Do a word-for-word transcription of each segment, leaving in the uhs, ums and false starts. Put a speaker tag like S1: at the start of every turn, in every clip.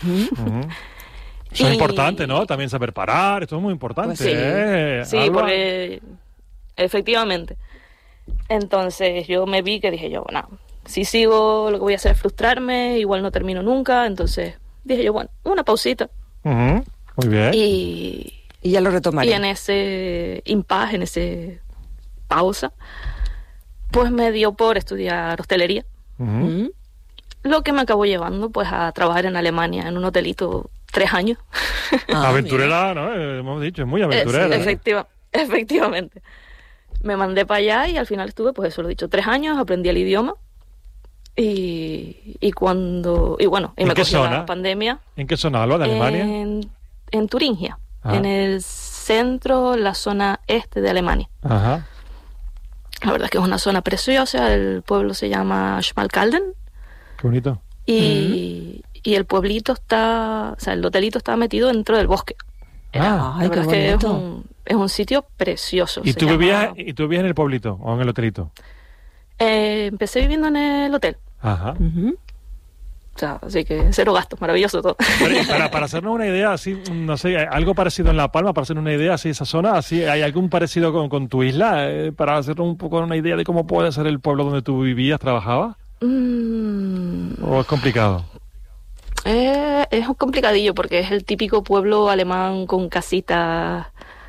S1: Uh-huh. Eso y... es importante, ¿no? También saber parar, esto es muy importante.
S2: Pues sí,
S1: ¿eh?
S2: sí, porque efectivamente. Entonces yo me vi que dije yo, bueno, si sigo lo que voy a hacer es frustrarme, igual no termino nunca, entonces dije yo, bueno, una pausita.
S1: Uh-huh. Muy bien.
S2: Y,
S3: y ya lo retomaré.
S2: Y en ese impasse, en ese pausa, pues me dio por estudiar hostelería.
S1: Uh-huh.
S2: Lo que me acabó llevando pues a trabajar en Alemania en un hotelito tres años.
S1: Ah, aventurera, ¿no? Hemos dicho, es muy aventurera.
S2: Es, efectiva, efectivamente. Me mandé para allá y al final estuve, pues eso lo he dicho, tres años, aprendí el idioma y, y cuando... Y bueno, y me cogió la pandemia.
S1: ¿En qué zona, Alba, de Alemania?
S2: En, en Turingia,
S1: ah.
S2: en el centro, la zona este de Alemania.
S1: Ajá.
S2: La verdad es que es una zona preciosa, el pueblo se llama Schmalkalden.
S1: Qué bonito.
S2: Y, mm. y el pueblito está, o sea, el hotelito está metido dentro del bosque.
S3: Ah, ay, qué bonito.
S2: Es, es, un, es un sitio precioso.
S1: ¿Y tú,
S2: llama...
S1: vivías, ¿Y tú vivías en el pueblito o en el hotelito?
S2: Eh, empecé viviendo en el hotel.
S1: Ajá.
S2: Uh-huh. O sea, así que cero gastos, maravilloso todo.
S1: Pero, para, para hacernos una idea, así, no sé, algo parecido en La Palma, para hacernos una idea, así, esa zona, así, ¿hay algún parecido con, con tu isla? Eh, para hacernos un poco una idea de cómo puede ser el pueblo donde tú vivías, trabajabas.
S2: Mm.
S1: ¿O es complicado?
S2: Eh, es un complicadillo porque es el típico pueblo alemán con casitas.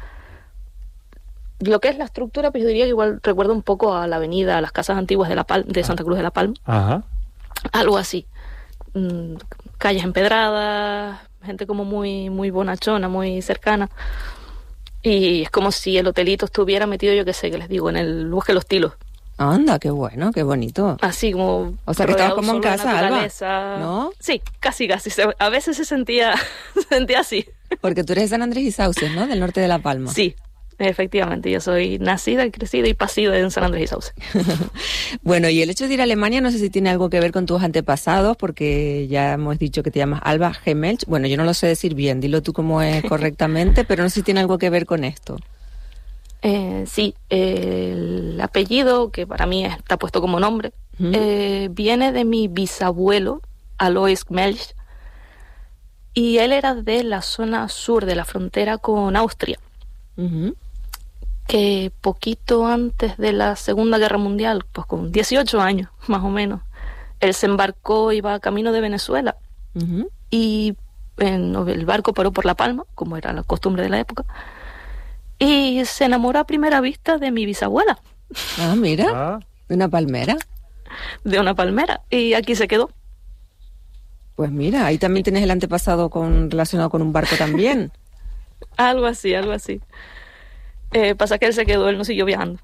S2: Lo que es la estructura, pues yo diría que igual recuerda un poco a la avenida, a las casas antiguas de la Pal- de Santa Cruz de la Palma.
S1: Ajá.
S2: Algo así. Mm, calles empedradas, gente como muy, muy bonachona, muy cercana. Y es como si el hotelito estuviera metido, yo qué sé, que les digo, en el bosque de los Tilos.
S3: Anda, qué bueno, qué bonito.
S2: Así como...
S3: O sea, que estabas como en casa, Alba, ¿no?
S2: Sí, casi, casi. A veces se sentía, se sentía así.
S3: Porque tú eres de San Andrés y Sauces, ¿no? Del norte de La Palma.
S2: Sí, efectivamente. Yo soy nacida, crecida y pasida en San Andrés y Sauces.
S3: Bueno, y el hecho de ir a Alemania no sé si tiene algo que ver con tus antepasados, porque ya hemos dicho que te llamas Alba Gemelch. Bueno, yo no lo sé decir bien, dilo tú cómo es correctamente, pero no sé si tiene algo que ver con esto.
S2: Eh, sí, eh, el apellido, que para mí está puesto como nombre, uh-huh. eh, viene de mi bisabuelo, Alois Gmelch, y él era de la zona sur de la frontera con Austria,
S3: uh-huh.
S2: que poquito antes de la Segunda Guerra Mundial, pues con dieciocho años más o menos, él se embarcó, iba camino de Venezuela,
S3: uh-huh.
S2: y en, el barco paró por La Palma, como era la costumbre de la época, y se enamoró a primera vista de mi bisabuela.
S3: Ah, mira, ah. ¿De una palmera?
S2: De una palmera, y aquí se quedó.
S3: Pues mira, ahí también tienes el antepasado con, relacionado con un barco también.
S2: Algo así, algo así. Eh, pasa que él se quedó, él no siguió viajando.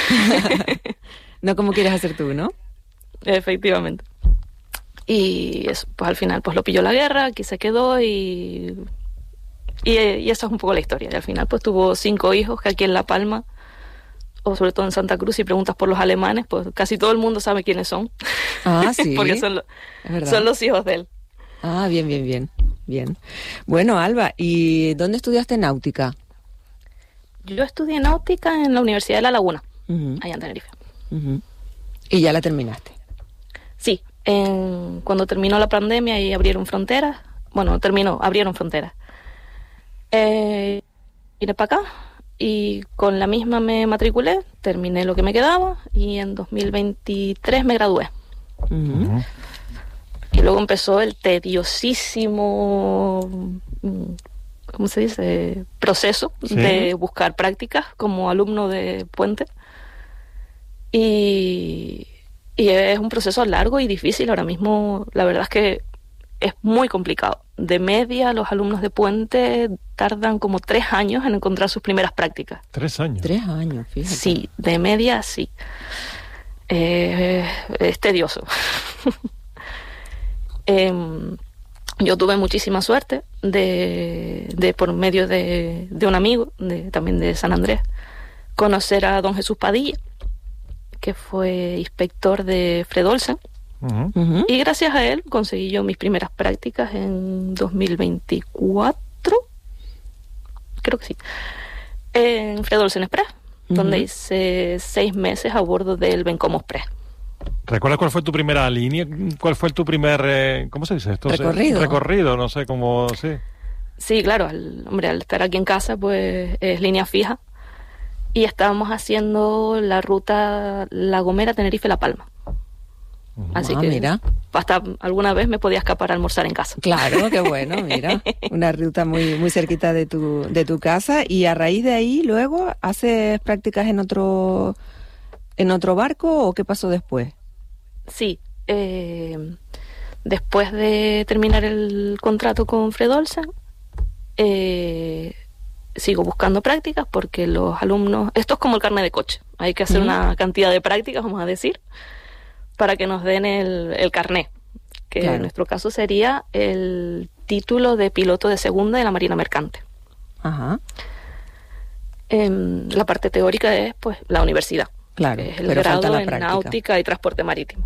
S3: No como quieres hacer tú, ¿no?
S2: Efectivamente. Y eso, pues al final pues lo pilló la guerra, aquí se quedó y... Y, y esa es un poco la historia. Y al final pues tuvo cinco hijos que aquí en La Palma, o sobre todo en Santa Cruz, si preguntas por los alemanes, pues casi todo el mundo sabe quiénes son.
S3: Ah, sí.
S2: Porque son, lo, son los hijos de él.
S3: Ah, bien, bien, bien. Bien. Bueno, Alba, ¿y dónde estudiaste náutica?
S2: Yo estudié náutica en la Universidad de La Laguna,
S3: uh-huh.
S2: allá en Tenerife.
S3: Uh-huh. ¿Y ya la terminaste?
S2: Sí. En, cuando terminó la pandemia y abrieron fronteras, bueno, terminó, abrieron fronteras. Eh, iré para acá y con la misma me matriculé, terminé lo que me quedaba y en dos mil veintitrés me gradué.
S3: Uh-huh.
S2: Y luego empezó el tediosísimo, ¿cómo se dice?, proceso ¿Sí? de buscar prácticas como alumno de Puente. Y, y es un proceso largo y difícil. Ahora mismo la verdad es que es muy complicado. De media, los alumnos de Puente tardan como tres años en encontrar sus primeras prácticas.
S1: ¿Tres años?
S3: Tres años, fíjate.
S2: Sí, de media sí. Eh, es tedioso. eh, yo tuve muchísima suerte de, de por medio de, de un amigo, de, también de San Andrés, conocer a don Jesús Padilla, que fue inspector de Fred Olsen.
S1: Uh-huh.
S2: Uh-huh. Y gracias a él conseguí yo mis primeras prácticas en dos mil veinticuatro, creo que sí, en Fred Olsen Express, uh-huh. donde hice seis meses a bordo del Bencomo Express.
S1: ¿Recuerdas cuál fue tu primera línea? ¿Cuál fue tu primer, eh, ¿cómo se dice esto?
S3: Recorrido.
S1: Recorrido, no sé cómo, sí.
S2: Sí, claro, al, hombre, al estar aquí en casa, pues es línea fija. Y estábamos haciendo la ruta La Gomera, Tenerife, La Palma. Así
S3: ah,
S2: que
S3: mira.
S2: hasta alguna vez me podía escapar a almorzar en casa.
S3: Claro, qué bueno, mira. Una ruta muy muy cerquita de tu de tu casa. Y a raíz de ahí, luego, ¿haces prácticas en otro en otro barco o qué pasó después?
S2: Sí, eh, después de terminar el contrato con Fred Olsen, eh, sigo buscando prácticas porque los alumnos... Esto es como el carnet de coche. Hay que hacer
S3: Mm.
S2: una cantidad de prácticas, vamos a decir, para que nos den el, el carnet, que
S3: Claro.
S2: en nuestro caso sería el título de piloto de segunda de la Marina Mercante.
S3: Ajá,
S2: Em, la parte teórica es pues la universidad,
S3: claro,
S2: que es el
S3: pero falta
S2: grado
S3: la
S2: en
S3: práctica.
S2: náutica y transporte marítimo.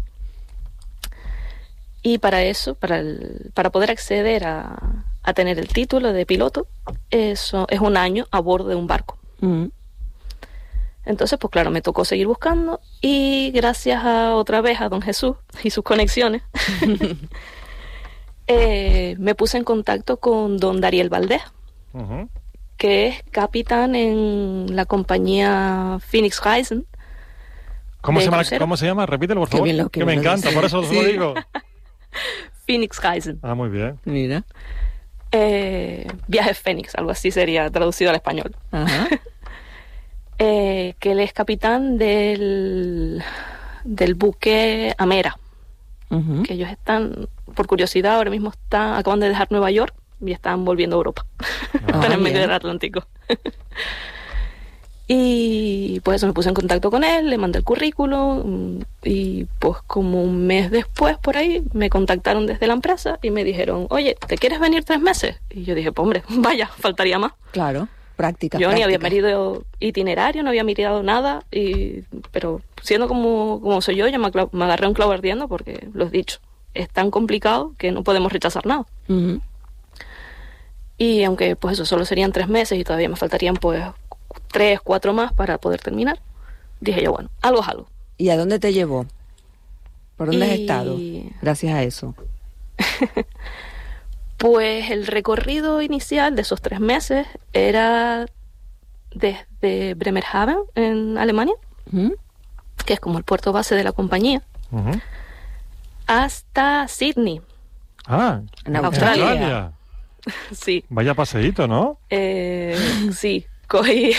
S2: Y para eso, para, el, para poder acceder a, a tener el título de piloto, eso es un año a bordo de un barco.
S3: Mm.
S2: Entonces, pues claro, me tocó seguir buscando y gracias a otra vez a don Jesús y sus conexiones, eh, me puse en contacto con don Dariel Valdés,
S1: Uh-huh.
S2: que es capitán en la compañía Phoenix Rising.
S1: ¿Cómo
S2: de
S1: se llama?
S2: crucero.
S1: ¿Cómo se llama? Repítelo, por
S3: Qué
S1: favor.
S3: bien lo-
S1: que
S3: qué
S1: me
S3: bien lo
S1: encanta,
S3: dice.
S1: por eso os lo
S3: Sí.
S1: digo.
S2: Phoenix Rising.
S1: Ah, muy bien.
S3: Mira.
S2: Eh, Viaje Fénix, algo así sería traducido al español.
S3: Ajá.
S2: Eh, que él es capitán del, del buque Amera,
S3: Ujú.
S2: que ellos están, por curiosidad, ahora mismo están, acaban de dejar Nueva York y están volviendo a Europa. Están en medio
S3: bien.
S2: del Atlántico. Y pues eso, me puse en contacto con él, le mandé el currículum y pues como un mes después por ahí me contactaron desde la empresa y me dijeron, oye, ¿te quieres venir tres meses? Y yo dije, pues hombre, vaya, faltaría más.
S3: Claro, práctica.
S2: Yo ni había
S3: práctica.
S2: medido itinerario, no había mirado nada, y, pero siendo como, como soy yo, ya me, acla- me agarré un clavo ardiendo porque, lo he dicho, es tan complicado que no podemos rechazar nada.
S3: Ujú.
S2: Y aunque pues eso solo serían tres meses y todavía me faltarían pues tres, cuatro más para poder terminar, dije yo, bueno, algo es algo.
S3: ¿Y a dónde te llevó? ¿Por dónde has
S2: Y-
S3: estado? Gracias a eso.
S2: Pues el recorrido inicial de esos tres meses era desde Bremerhaven, en Alemania,
S3: Ujú.
S2: que es como el puerto base de la compañía,
S1: Ujú.
S2: hasta Sydney.
S1: Ah,
S3: En
S1: en
S2: Australia. Sí,
S1: Vaya paseíto, ¿no?
S2: eh, sí, cogí,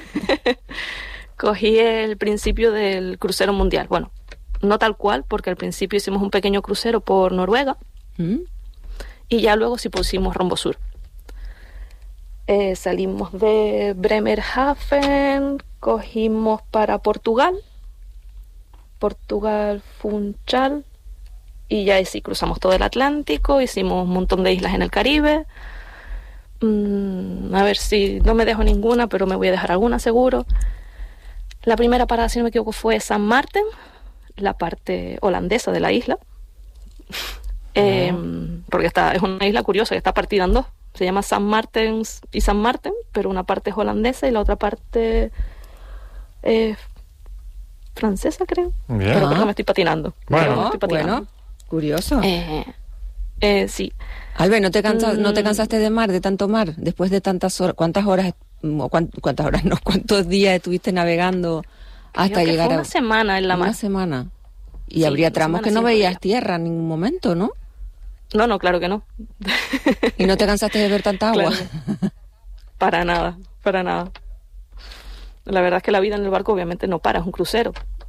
S2: cogí el principio del crucero mundial. Bueno, no tal cual, porque al principio hicimos un pequeño crucero por Noruega
S3: Ujú.
S2: y ya luego sí pusimos rumbo sur. Eh, salimos de Bremerhaven, cogimos para Portugal, Portugal, Funchal, y ya ahí sí cruzamos todo el Atlántico, hicimos un montón de islas en el Caribe. Mm, a ver si no me dejo ninguna, pero me voy a dejar alguna seguro. La primera parada, si no me equivoco, fue San Martín, la parte holandesa de la isla. Eh, porque está, es una isla curiosa que está partida en dos. Se llama San Martín y San Martín, pero una parte es holandesa y la otra parte es francesa, creo.
S1: Bien.
S2: Pero
S3: Ah.
S2: creo que me estoy patinando.
S1: Bueno.
S2: Creo que me
S3: No,
S2: estoy patinando.
S3: bueno, curioso.
S2: Eh, eh, sí.
S3: Albert, ¿no te, cansa- ¿no te
S2: Mm.
S3: cansaste de mar, de tanto mar? Después de tantas horas, ¿cuántas horas, mm, o cuán- cuántas horas, no, cuántos días estuviste navegando hasta
S2: Creo que
S3: llegar
S2: fue
S3: a
S2: una semana en la
S3: una
S2: mar.
S3: semana? Y
S2: Sí,
S3: habría
S2: una
S3: tramos
S2: semana,
S3: que no
S2: cinco
S3: veías
S2: días.
S3: tierra en ningún momento, ¿no?
S2: No, no, claro que no.
S3: Y no te cansaste de ver tanta agua.
S2: Claro. Para nada, para nada. La verdad es que la vida en el barco obviamente no para, es un crucero.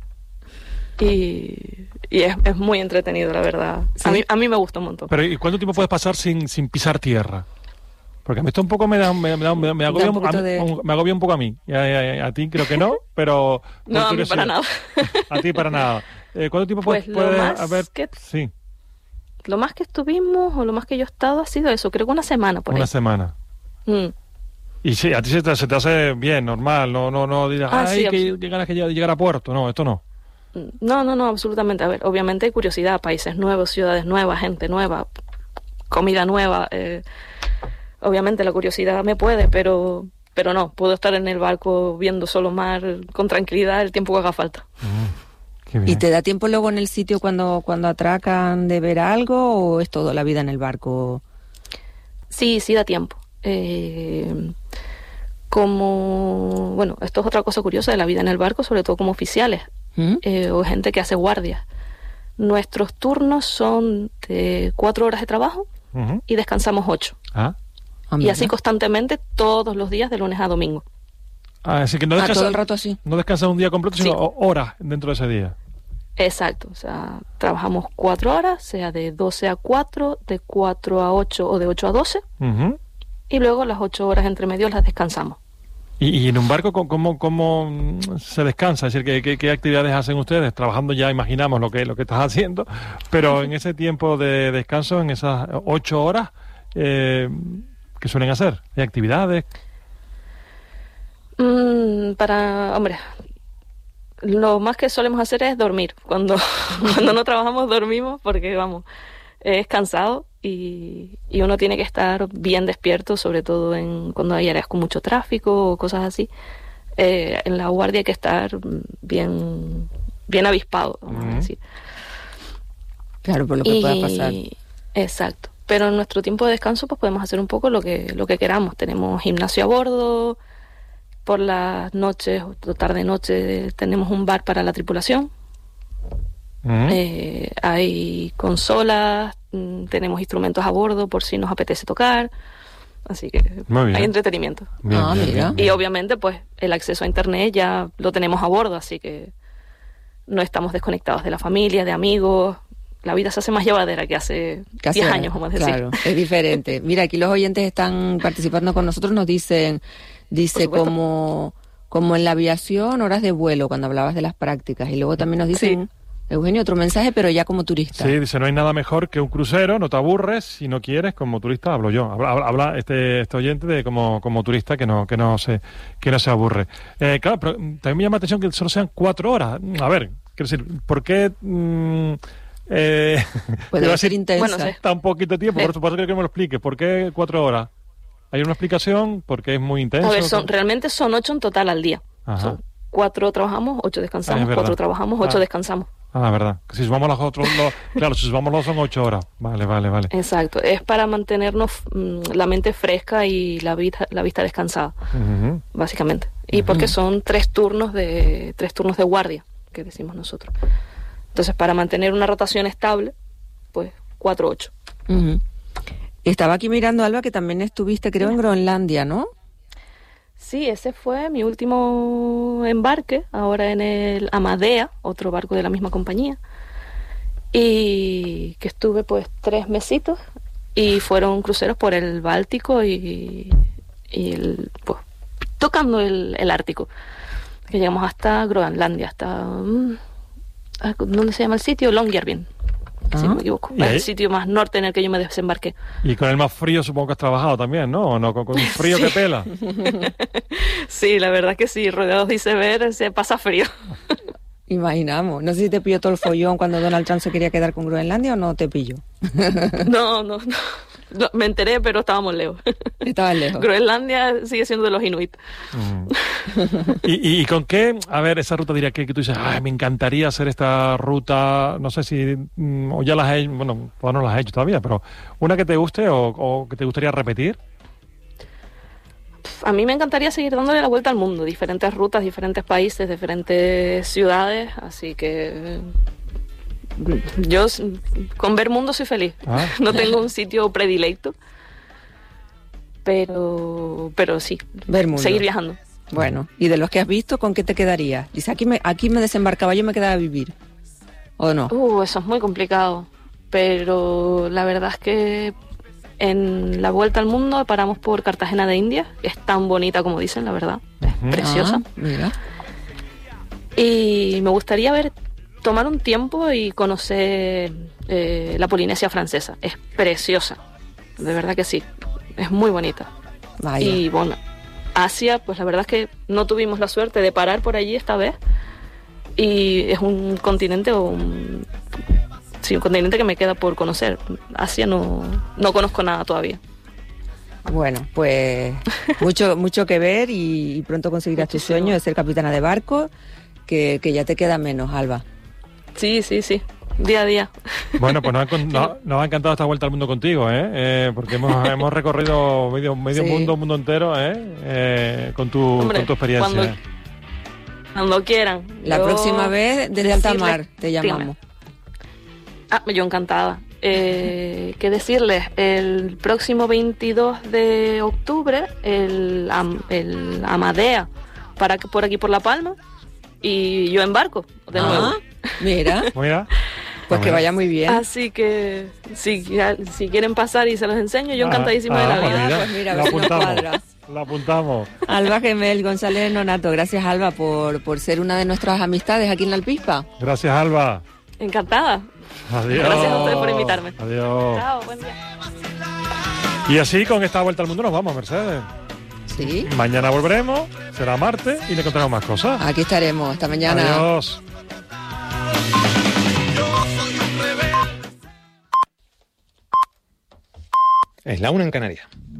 S2: Y, y es, es muy entretenido, la verdad.
S3: Sí.
S2: A mí, a mí me gusta un montón.
S1: Pero ¿y cuánto tiempo puedes pasar sin, sin pisar tierra? Porque a mí esto un poco me da, me, me, da- me, me
S3: Da
S1: agobia
S3: un
S1: un, a,
S3: poquito
S1: mí-
S3: de-
S1: un- me agobia un poco a mí. Y a, a- a ti creo que no, pero... por
S2: No, a mí
S1: curiosidad.
S2: para nada.
S1: A ti para nada. Eh, ¿Cuánto tiempo puedes,
S2: Pues lo
S1: puede
S2: más
S1: haber?
S2: que-
S1: Sí,
S2: Lo más que estuvimos o lo más que yo he estado ha sido eso, creo que una semana por
S1: una
S2: ahí.
S1: semana.
S2: Mm.
S1: Y sí, a ti se te, se te hace bien, normal, no no no dirás,
S2: Ah,
S1: ay,
S2: sí,
S1: que,
S2: absolut-
S1: que ganas que llegar, llegar a puerto. No, esto no.
S2: No, no, no, absolutamente. A ver, obviamente hay curiosidad, países nuevos, ciudades nuevas, gente nueva, comida nueva. eh, obviamente la curiosidad me puede, pero, pero no, puedo estar en el barco viendo solo mar con tranquilidad el tiempo que haga falta.
S1: Qué bien.
S3: ¿Y te da tiempo luego en el sitio cuando, cuando atracan de ver algo o es todo la vida en el barco?
S2: Sí, sí da tiempo. Eh, como, bueno, esto es otra cosa curiosa de la vida en el barco, sobre todo como oficiales
S3: ¿Mm?
S2: eh, o gente que hace guardias. Nuestros turnos son de cuatro horas de trabajo
S1: Uh-huh.
S2: y descansamos ocho.
S1: Ah.
S3: Ah,
S2: Y
S3: mira.
S2: así constantemente todos los días de lunes a domingo.
S1: Ah, así que no
S3: Ah,
S1: descansas,
S3: todo el rato así.
S1: no descansas un día completo, sino
S2: Sí.
S1: ho- horas dentro de ese día.
S2: Exacto, o sea, trabajamos cuatro horas, sea de doce a cuatro, de cuatro a ocho o de ocho a doce,
S1: Uh-huh.
S2: y luego las ocho horas entre medio las descansamos.
S1: Y, y en un barco, ¿cómo, cómo, cómo mm, se descansa? Es decir, ¿qué, qué, qué actividades hacen ustedes? Trabajando ya imaginamos lo que, lo que estás haciendo, pero en ese tiempo de descanso, en esas ocho horas, eh, ¿qué suelen hacer? ¿Hay actividades?
S2: Mm, para, hombre, lo más que solemos hacer es dormir. Cuando, cuando no trabajamos dormimos porque, vamos, es cansado y, y uno tiene que estar bien despierto, sobre todo en cuando hay áreas con mucho tráfico o cosas así. Eh, en la guardia hay que estar bien, bien avispado, vamos
S1: Ujú.
S2: a decir.
S3: Claro, por lo que pueda pasar.
S2: Exacto. Pero en nuestro tiempo de descanso pues podemos hacer un poco lo que, lo que queramos. Tenemos gimnasio a bordo, por las noches o tarde-noche tenemos un bar para la tripulación.
S1: Uh-huh.
S2: Eh, hay consolas, mm, tenemos instrumentos a bordo por si nos apetece tocar. Así que
S1: Muy bien.
S2: hay entretenimiento.
S1: Bien,
S3: Ah,
S1: bien,
S3: mira.
S1: bien, bien.
S2: Y obviamente pues el acceso a internet ya lo tenemos a bordo, así que no estamos desconectados de la familia, de amigos. La vida se hace más llevadera que hace
S3: Casi
S2: diez
S3: ahora.
S2: años, vamos a decir.
S3: Claro, es diferente. Mira, aquí los oyentes están participando con nosotros, nos dicen, dice
S2: Por supuesto.
S3: como, como en la aviación, horas de vuelo, cuando hablabas de las prácticas. Y luego también nos dicen, Eugenio, otro mensaje, pero ya como turista.
S1: Sí, dice, no hay nada mejor que un crucero, no te aburres, si no quieres, como turista, hablo yo. Habla, habla- habla este, este oyente de como, como turista que no, que no se, que no se aburre. Eh, claro, pero mm, también me llama la atención que solo sean cuatro horas. Mm, A ver, quiero decir, ¿por qué mm, eh,
S3: Puede
S1: iba a
S3: ser
S1: decir
S3: intensa.
S2: Bueno, sí.
S1: tan poquito tiempo? Por eso, por eso quiero que me lo explique. ¿Por qué cuatro horas? ¿Hay una explicación? ¿Porque es muy intenso?
S2: A ver, son, realmente son ocho en total al día.
S1: Ajá.
S2: Son cuatro trabajamos, ocho
S1: Ah,
S2: descansamos,
S1: es verdad.
S2: cuatro trabajamos, ocho
S1: Ah.
S2: descansamos.
S1: Ah, verdad. Si sumamos los otros, los- claro, si sumamos los son ocho horas. Vale, vale, vale.
S2: Exacto. Es para mantenernos mm, la mente fresca y la vista, la vista descansada,
S1: Ujú.
S2: básicamente. Y porque son tres turnos de tres turnos de guardia, que decimos nosotros. Entonces, para mantener una rotación estable, pues cuatro ocho.
S3: Ujú. Estaba aquí mirando, Alba, que también estuviste, creo, en Groenlandia, ¿no?
S2: Sí, ese fue mi último embarque, ahora en el Amadea, otro barco de la misma compañía, y que estuve pues tres mesitos y fueron cruceros por el Báltico y, y el, pues, tocando el, el Ártico, que llegamos hasta Groenlandia, hasta mm, ¿dónde se llama el sitio? Longyearbyen, si
S3: Ah.
S2: no me equivoco,
S1: ¿Y
S2: es
S1: ahí?
S2: el sitio más norte en el que yo me desembarqué.
S1: Y con el más frío supongo que has trabajado también, ¿no? ¿O no? Con, con un frío que pela.
S2: Sí, la verdad que sí, rodeados de iceberg se pasa frío.
S3: Imaginamos. No sé si te pilló todo el follón cuando Donald Trump se quería quedar con Groenlandia o no te pilló.
S2: No, no, no. No, me enteré, pero estábamos lejos.
S3: Estabas lejos.
S2: Groenlandia sigue siendo de los inuit.
S1: Mm. ¿Y, y, y con qué? A ver, esa ruta diría que, que tú dices, ay, me encantaría hacer esta ruta, no sé si, mm, o ya las has hecho, bueno, pues no las has hecho todavía, pero una que te guste o, o que te gustaría repetir.
S2: A mí me encantaría seguir dándole la vuelta al mundo, diferentes rutas, diferentes países, diferentes ciudades, así que yo s- con ver mundo soy feliz.
S1: Ah.
S2: No tengo un sitio predilecto, pero pero sí,
S3: Ver mundo.
S2: seguir viajando.
S3: Bueno, ¿y de los que has visto, con qué te quedarías? Dice, aquí me, aquí me desembarcaba, yo me quedaba a vivir. ¿O no?
S2: Uh, eso es muy complicado, pero la verdad es que en la vuelta al mundo paramos por Cartagena de Indias, que es tan bonita como dicen, la verdad, es
S1: Ujú.
S2: preciosa.
S3: Ah, mira.
S2: Y me gustaría ver, tomar un tiempo y conocer eh, la Polinesia francesa, es preciosa, de verdad que sí, es muy bonita.
S3: Vaya.
S2: Y bueno, Asia, pues la verdad es que no tuvimos la suerte de parar por allí esta vez. Y es un continente o un, sí, un continente que me queda por conocer. Asia no, no conozco nada todavía.
S3: Bueno, pues mucho mucho que ver y, y pronto conseguirás tu
S2: Muchísimo.
S3: sueño de ser capitana de barco, que, que ya te queda menos, Alba.
S2: Sí, sí, sí. Día a día.
S1: Bueno, pues nos ha, nos, nos ha encantado esta vuelta al mundo contigo, ¿eh? eh porque hemos, hemos recorrido medio, medio sí. mundo, mundo entero, ¿eh? eh con, tu, Hombre, con tu experiencia.
S2: Cuando, cuando quieran.
S3: La yo... próxima vez desde alta mar te llamamos.
S2: Ah, yo encantada. Eh, ¿Qué decirles? El próximo veintidós de octubre, el, el Amadea, para por aquí por La Palma, y yo embarco de
S3: ah,
S2: nuevo.
S3: Mira.
S1: Mira.
S3: Pues que vaya muy bien.
S2: Así que si, si quieren pasar y se los enseño, yo encantadísima ah, de la
S1: ah,
S2: vida.
S1: Pues mira, la apuntamos. La apuntamos.
S3: Alba Gemel González Nonato, gracias Alba por, por ser una de nuestras amistades aquí en La Alpispa.
S1: Gracias Alba.
S2: Encantada.
S1: Adiós.
S2: Gracias a ustedes por invitarme.
S1: Adiós.
S2: Chao, buen día.
S1: Y así con esta vuelta al mundo nos vamos, Mercedes.
S3: Sí.
S1: Mañana volveremos, será martes y le contaremos más cosas.
S3: Aquí estaremos, hasta mañana.
S1: Adiós.
S4: Es la una en Canarias.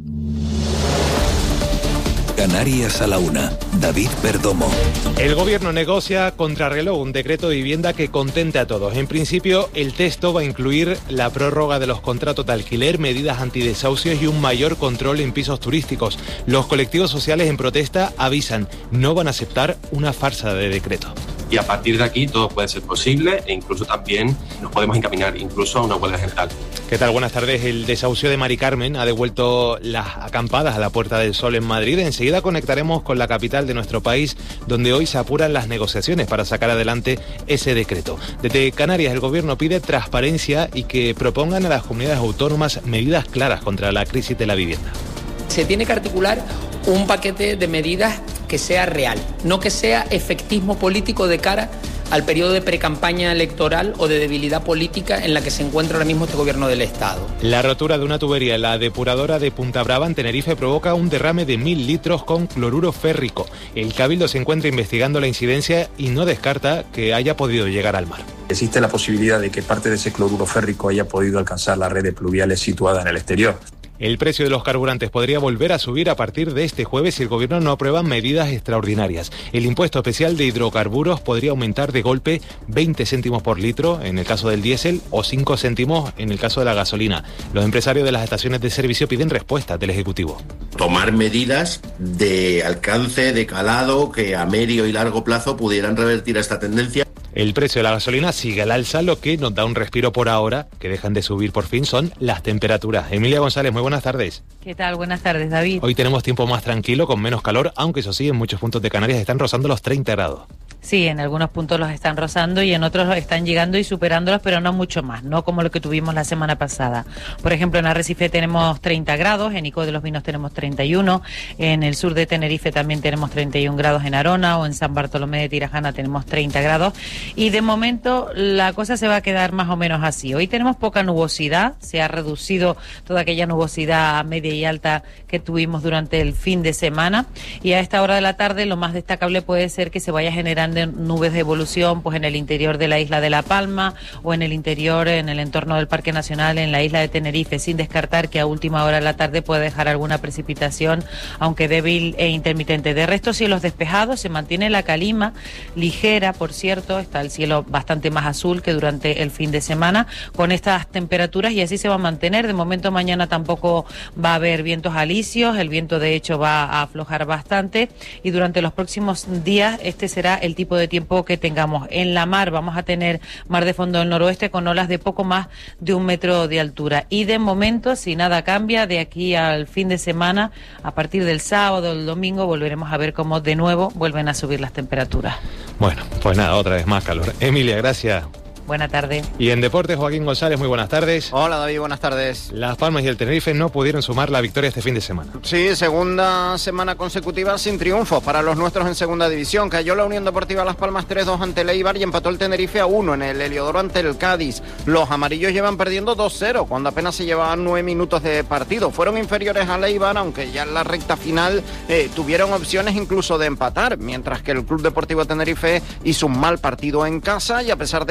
S5: Canarias a la una. David Perdomo.
S4: El gobierno negocia contrarreloj un decreto de vivienda que contente a todos. En principio, el texto va a incluir la prórroga de los contratos de alquiler, medidas antidesahucios y un mayor control en pisos turísticos. Los colectivos sociales en protesta avisan, no van a aceptar una farsa de decreto.
S6: Y a partir de aquí todo puede ser posible e incluso también nos podemos encaminar incluso a una huelga general.
S4: ¿Qué tal? Buenas tardes. El desahucio de Mari Carmen ha devuelto las acampadas a la Puerta del Sol en Madrid. Enseguida conectaremos con la capital de nuestro país, donde hoy se apuran las negociaciones para sacar adelante ese decreto. Desde Canarias el gobierno pide transparencia y que propongan a las comunidades autónomas medidas claras contra la crisis de la vivienda.
S7: Se tiene que articular un paquete de medidas que sea real, no que sea efectismo político de cara al periodo de precampaña electoral o de debilidad política en la que se encuentra ahora mismo este gobierno del Estado.
S4: La rotura de una tubería en la depuradora de Punta Brava, en Tenerife, provoca un derrame de mil litros con cloruro férrico. El Cabildo se encuentra investigando la incidencia y no descarta que haya podido llegar al mar.
S8: Existe la posibilidad de que parte de ese cloruro férrico haya podido alcanzar las redes pluviales situadas en el exterior.
S4: El precio de los carburantes podría volver a subir a partir de este jueves si el gobierno no aprueba medidas extraordinarias. El impuesto especial de hidrocarburos podría aumentar de golpe veinte céntimos por litro en el caso del diésel o cinco céntimos en el caso de la gasolina. Los empresarios de las estaciones de servicio piden respuestas del Ejecutivo.
S9: Tomar medidas de alcance, de calado, que a medio y largo plazo pudieran revertir esta tendencia.
S4: El precio de la gasolina sigue al alza, lo que nos da un respiro por ahora, que dejan de subir por fin, son las temperaturas. Emilia González, muy buenas tardes.
S10: ¿Qué tal? Buenas tardes, David.
S4: Hoy tenemos tiempo más tranquilo, con menos calor, aunque eso sí, en muchos puntos de Canarias están rozando los treinta grados.
S10: Sí, en algunos puntos los están rozando y en otros los están llegando y superándolos, pero no mucho más, no como lo que tuvimos la semana pasada. Por ejemplo, en Arrecife tenemos treinta grados, en Ico de los Vinos tenemos treinta y uno, en el sur de Tenerife también tenemos treinta y un grados en Arona, o en San Bartolomé de Tirajana tenemos treinta grados, y de momento la cosa se va a quedar más o menos así. Hoy tenemos poca nubosidad, se ha reducido toda aquella nubosidad media y alta que tuvimos durante el fin de semana, y a esta hora de la tarde lo más destacable puede ser que se vaya generando nubes de evolución pues en el interior de la isla de La Palma o en el interior, en el entorno del Parque Nacional, en la isla de Tenerife, sin descartar que a última hora de la tarde puede dejar alguna precipitación, aunque débil e intermitente. De resto, cielos despejados, se mantiene la calima ligera, por cierto, está el cielo bastante más azul que durante el fin de semana, con estas temperaturas, y así se va a mantener. De momento mañana tampoco va a haber vientos alisios, el viento de hecho va a aflojar bastante, y durante los próximos días este será el tipo de tiempo que tengamos. En la mar vamos a tener mar de fondo del noroeste con olas de poco más de un metro de altura, y de momento, si nada cambia, de aquí al fin de semana, a partir del sábado o el domingo, volveremos a ver cómo de nuevo vuelven a subir las temperaturas.
S4: Bueno, pues nada, otra vez más calor. Emilia, gracias.
S10: Buena tarde.
S4: Y en deportes, Joaquín González, muy buenas tardes.
S11: Hola David, buenas tardes.
S4: Las Palmas y el Tenerife no pudieron sumar la victoria este fin de semana.
S11: Sí, segunda semana consecutiva sin triunfos para los nuestros en segunda división. Cayó la Unión Deportiva Las Palmas tres dos ante el Eibar y empató el Tenerife a uno en el Heliodoro ante el Cádiz. Los amarillos llevan perdiendo dos cero cuando apenas se llevaban nueve minutos de partido. Fueron inferiores al Eibar, aunque ya en la recta final eh, tuvieron opciones incluso de empatar, mientras que el Club Deportivo Tenerife hizo un mal partido en casa y a pesar de que se adelantó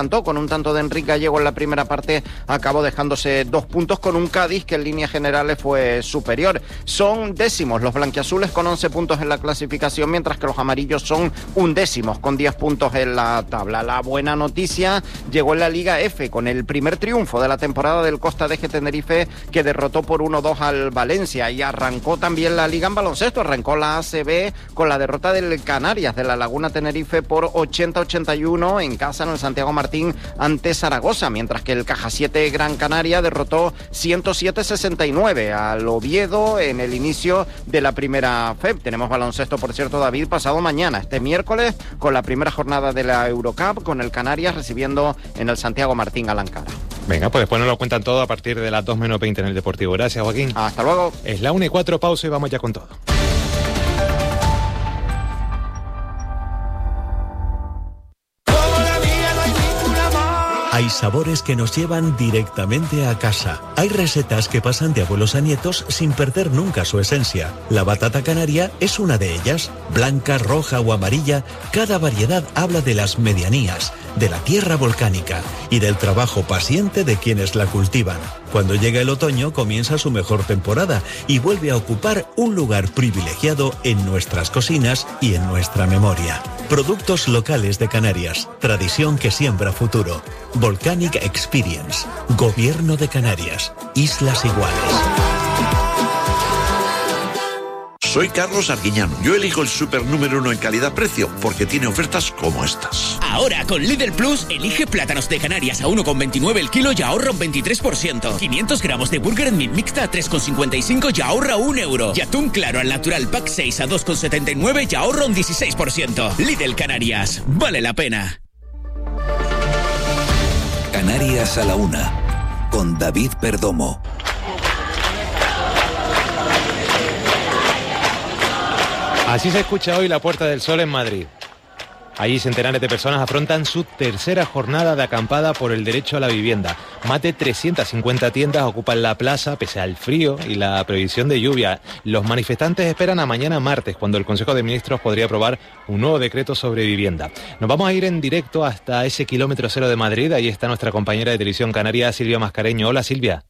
S11: adelantó con un tanto de Enrique Gallego en la primera parte, acabó dejándose dos puntos con un Cádiz que en líneas generales fue superior. Son décimos los blanquiazules con once puntos en la clasificación, mientras que los amarillos son undécimos con diez puntos en la tabla. La buena noticia llegó en la Liga F con el primer triunfo de la temporada del Costa de Eje Tenerife, que derrotó por uno dos al Valencia, y arrancó también la Liga en baloncesto, arrancó la A C B con la derrota del Canarias de la Laguna Tenerife por ochenta a ochenta y uno en casa en el Santiago Martín ante Zaragoza, mientras que el Caja siete Gran Canaria derrotó ciento siete a sesenta y nueve al Oviedo en el inicio de la primera F E P. Tenemos baloncesto, por cierto, David, pasado mañana, este miércoles, con la primera jornada de la Eurocup, con el Canarias recibiendo en el Santiago Martín al Ankara.
S4: Venga, pues después nos lo cuentan todo a partir de las dos menos veinte en el Deportivo. Gracias, Joaquín.
S11: Hasta luego.
S4: Es la una y cuatro, pausa y vamos ya con todo.
S12: Hay sabores que nos llevan directamente a casa. Hay recetas que pasan de abuelos a nietos sin perder nunca su esencia. La batata canaria es una de ellas. Blanca, roja o amarilla, cada variedad habla de las medianías, de la tierra volcánica y del trabajo paciente de quienes la cultivan. Cuando llega el otoño comienza su mejor temporada y vuelve a ocupar un lugar privilegiado en nuestras cocinas y en nuestra memoria. Productos locales de Canarias, tradición que siembra futuro. Volcanic Experience, Gobierno de Canarias, Islas Iguales.
S13: Soy Carlos Arguiñano. Yo elijo el super número uno en calidad-precio porque tiene ofertas como estas.
S14: Ahora, con Lidl Plus, elige plátanos de Canarias a uno con veintinueve el kilo y ahorra un veintitrés por ciento. quinientos gramos de Burger en Meat Mixta a tres con cincuenta y cinco y ahorra un euro. Y atún claro al natural pack seis a dos con setenta y nueve y ahorra un dieciséis por ciento. Lidl Canarias. Vale la pena.
S5: Canarias a la una, con David Perdomo.
S4: Así se escucha hoy la Puerta del Sol en Madrid. Allí centenares de personas afrontan su tercera jornada de acampada por el derecho a la vivienda. Más de trescientas cincuenta tiendas ocupan la plaza pese al frío y la previsión de lluvia. Los manifestantes esperan a mañana martes, cuando el Consejo de Ministros podría aprobar un nuevo decreto sobre vivienda. Nos vamos a ir en directo hasta ese kilómetro cero de Madrid. Ahí está nuestra compañera de Televisión Canaria, Silvia Mascareño. Hola, Silvia.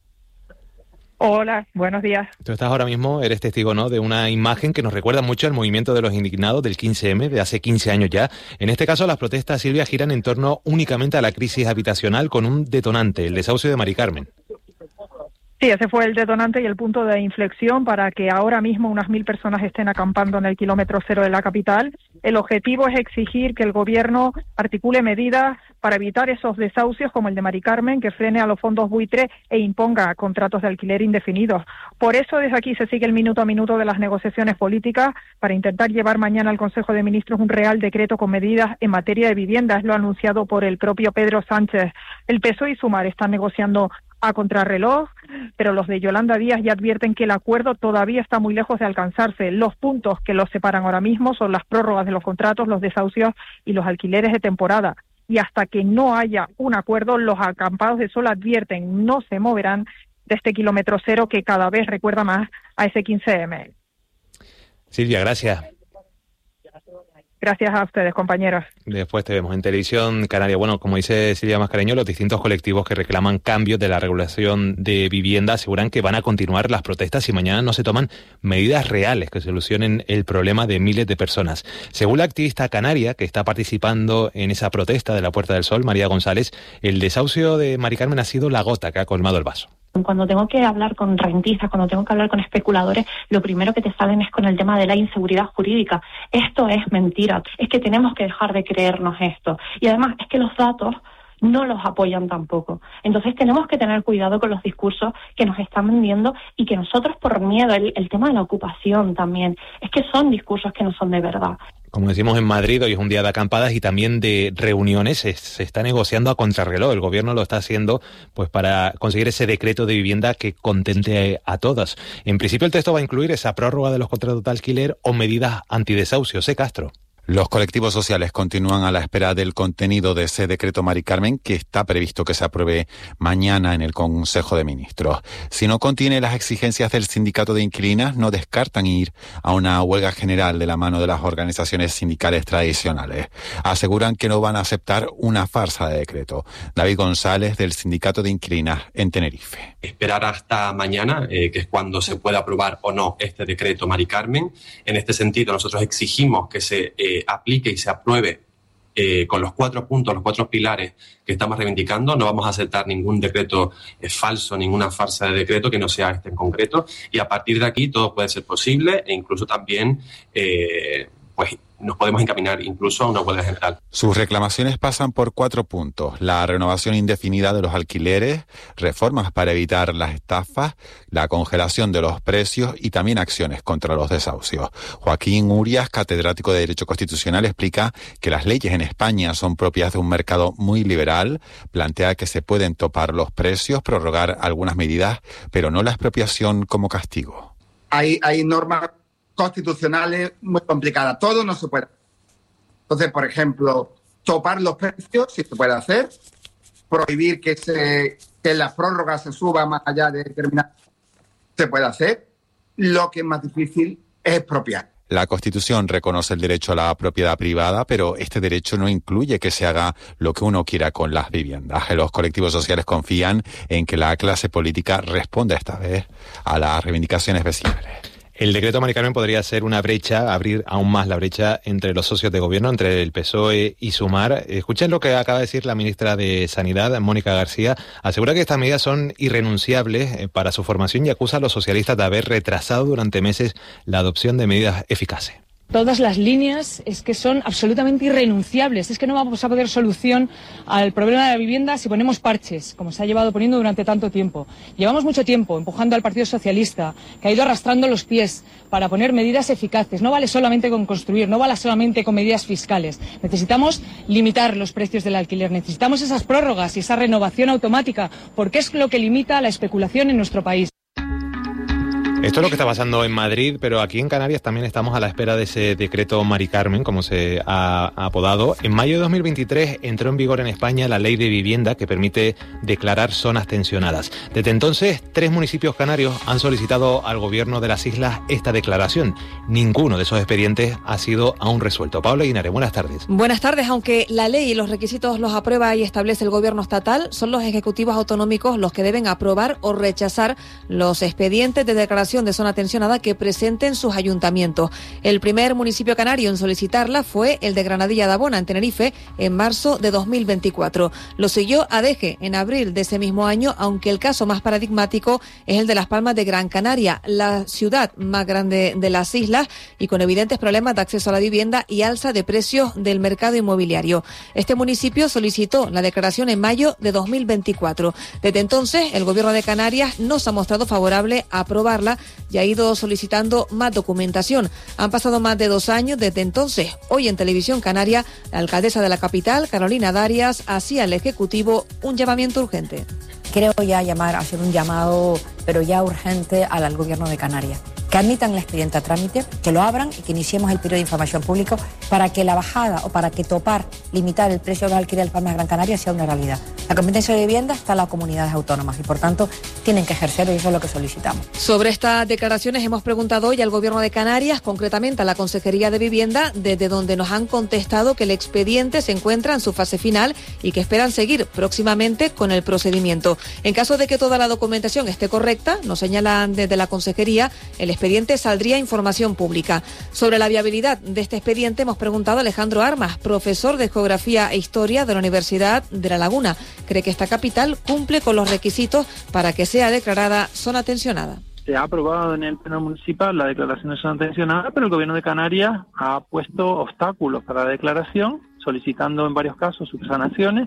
S15: Hola, buenos días.
S4: Tú estás ahora mismo, eres testigo, ¿no?, de una imagen que nos recuerda mucho al movimiento de los indignados del quince eme de hace quince años ya. En este caso, las protestas, Silvia, giran en torno únicamente a la crisis habitacional con un detonante, el desahucio de Mari Carmen.
S15: Sí, ese fue el detonante y el punto de inflexión para que ahora mismo unas mil personas estén acampando en el kilómetro cero de la capital. El objetivo es exigir que el gobierno articule medidas para evitar esos desahucios como el de Mari Carmen, que frene a los fondos buitre e imponga contratos de alquiler indefinidos. Por eso desde aquí se sigue el minuto a minuto de las negociaciones políticas para intentar llevar mañana al Consejo de Ministros un real decreto con medidas en materia de vivienda. Es lo anunciado por el propio Pedro Sánchez. El P S O E y Sumar están negociando a contrarreloj, pero los de Yolanda Díaz ya advierten que el acuerdo todavía está muy lejos de alcanzarse. Los puntos que los separan ahora mismo son las prórrogas de los contratos, los desahucios y los alquileres de temporada. Y hasta que no haya un acuerdo, los acampados de sol advierten no se moverán de este kilómetro cero que cada vez recuerda más a ese quince eme.
S4: Silvia, gracias.
S15: Gracias a ustedes, compañeros.
S4: Después te vemos en Televisión Canaria. Bueno, como dice Silvia Mascareño, los distintos colectivos que reclaman cambios de la regulación de vivienda aseguran que van a continuar las protestas si mañana no se toman medidas reales que solucionen el problema de miles de personas. Según la activista canaria que está participando en esa protesta de la Puerta del Sol, María González, el desahucio de Mari Carmen ha sido la gota que ha colmado el vaso.
S16: Cuando tengo que hablar con rentistas, cuando tengo que hablar con especuladores, lo primero que te salen es con el tema de la inseguridad jurídica. Esto es mentira. Es que tenemos que dejar de creernos esto. Y además es que los datos no los apoyan tampoco. Entonces tenemos que tener cuidado con los discursos que nos están vendiendo y que nosotros por miedo, el, el tema de la ocupación también, es que son discursos que no son de verdad.
S4: Como decimos en Madrid, hoy es un día de acampadas y también de reuniones. Se, se está negociando a contrarreloj. El gobierno lo está haciendo pues para conseguir ese decreto de vivienda que contente a todas. En principio el texto va a incluir esa prórroga de los contratos de alquiler o medidas antidesahucios. ¿Eh, Castro?
S17: Los colectivos sociales continúan a la espera del contenido de ese decreto Mari Carmen, que está previsto que se apruebe mañana en el Consejo de Ministros. Si no contiene las exigencias del sindicato de inquilinas, no descartan ir a una huelga general de la mano de las organizaciones sindicales tradicionales. Aseguran que no van a aceptar una farsa de decreto. David González, del sindicato de inquilinas en Tenerife.
S6: Esperar hasta mañana, eh, que es cuando se pueda aprobar o no este decreto Mari Carmen. En este sentido, nosotros exigimos que se eh, aplique y se apruebe eh, con los cuatro puntos, los cuatro pilares que estamos reivindicando. No vamos a aceptar ningún decreto eh, falso, ninguna farsa de decreto que no sea este en concreto. Y a partir de aquí todo puede ser posible e incluso también eh, pues nos podemos encaminar incluso a una huelga general.
S17: Sus reclamaciones pasan por cuatro puntos: la renovación indefinida de los alquileres, reformas para evitar las estafas, la congelación de los precios y también acciones contra los desahucios. Joaquín Urias, catedrático de Derecho Constitucional, explica que las leyes en España son propias de un mercado muy liberal, plantea que se pueden topar los precios, prorrogar algunas medidas, pero no la expropiación como castigo.
S18: Hay, hay normas constitucionales muy complicadas, todo no se puede. Entonces, por ejemplo, topar los precios, si se puede hacer, prohibir que se que la prórroga se suba más allá de determinado, se puede hacer. Lo que es más difícil es expropiar.
S17: La Constitución reconoce el derecho a la propiedad privada, pero este derecho no incluye que se haga lo que uno quiera con las viviendas. Los colectivos sociales confían en que la clase política responda esta vez a las reivindicaciones vecinales.
S4: El decreto Mari Carmen podría ser una brecha, abrir aún más la brecha entre los socios de gobierno, entre el P S O E y Sumar. Escuchen lo que acaba de decir la ministra de Sanidad, Mónica García. Asegura que estas medidas son irrenunciables para su formación y acusa a los socialistas de haber retrasado durante meses la adopción de medidas eficaces.
S19: Todas las líneas es que son absolutamente irrenunciables. Es que no vamos a poner solución al problema de la vivienda si ponemos parches, como se ha llevado poniendo durante tanto tiempo. Llevamos mucho tiempo empujando al Partido Socialista, que ha ido arrastrando los pies para poner medidas eficaces. No vale solamente con construir, no vale solamente con medidas fiscales. Necesitamos limitar los precios del alquiler, necesitamos esas prórrogas y esa renovación automática, porque es lo que limita la especulación en nuestro país.
S4: Esto es lo que está pasando en Madrid, pero aquí en Canarias también estamos a la espera de ese decreto Mari Carmen, como se ha apodado. En mayo de dos mil veintitrés entró en vigor en España la ley de vivienda que permite declarar zonas tensionadas. Desde entonces, tres municipios canarios han solicitado al gobierno de las islas esta declaración. Ninguno de esos expedientes ha sido aún resuelto. Paula Guinares, buenas tardes.
S20: Buenas tardes. Aunque la ley y los requisitos los aprueba y establece el gobierno estatal, son los ejecutivos autonómicos los que deben aprobar o rechazar los expedientes de declaración de zona tensionada que presenten sus ayuntamientos. El primer municipio canario en solicitarla fue el de Granadilla de Abona, en Tenerife, en marzo de dos mil veinticuatro. Lo siguió Adeje en abril de ese mismo año, aunque el caso más paradigmático es el de Las Palmas de Gran Canaria, la ciudad más grande de las islas y con evidentes problemas de acceso a la vivienda y alza de precios del mercado inmobiliario. Este municipio solicitó la declaración en mayo de dos mil veinticuatro. Desde entonces, el gobierno de Canarias no se ha mostrado favorable a aprobarla y ha ido solicitando más documentación. Han pasado más de dos años desde entonces. Hoy en Televisión Canaria, la alcaldesa de la capital, Carolina Darias, hacía al Ejecutivo un llamamiento urgente.
S21: Creo ya llamar, hacer un llamado, pero ya urgente, al, al gobierno de Canarias. Que admitan el expediente a trámite, que lo abran y que iniciemos el periodo de información pública para que la bajada o para que topar, limitar el precio del alquiler de Palmas de Gran Canaria sea una realidad. La competencia de vivienda está en las comunidades autónomas y por tanto tienen que ejercer y eso es lo que solicitamos.
S20: Sobre estas declaraciones hemos preguntado hoy al gobierno de Canarias, concretamente a la Consejería de Vivienda, desde donde nos han contestado que el expediente se encuentra en su fase final y que esperan seguir próximamente con el procedimiento. En caso de que toda la documentación esté correcta, nos señalan desde la Consejería, el expediente saldría a información pública. Sobre la viabilidad de este expediente hemos preguntado a Alejandro Armas, profesor de Geografía e Historia de la Universidad de La Laguna. Cree que esta capital cumple con los requisitos para que sea declarada zona tensionada.
S22: Se ha aprobado en el Pleno Municipal la declaración de zona tensionada, pero el Gobierno de Canarias ha puesto obstáculos para la declaración, solicitando en varios casos subsanaciones,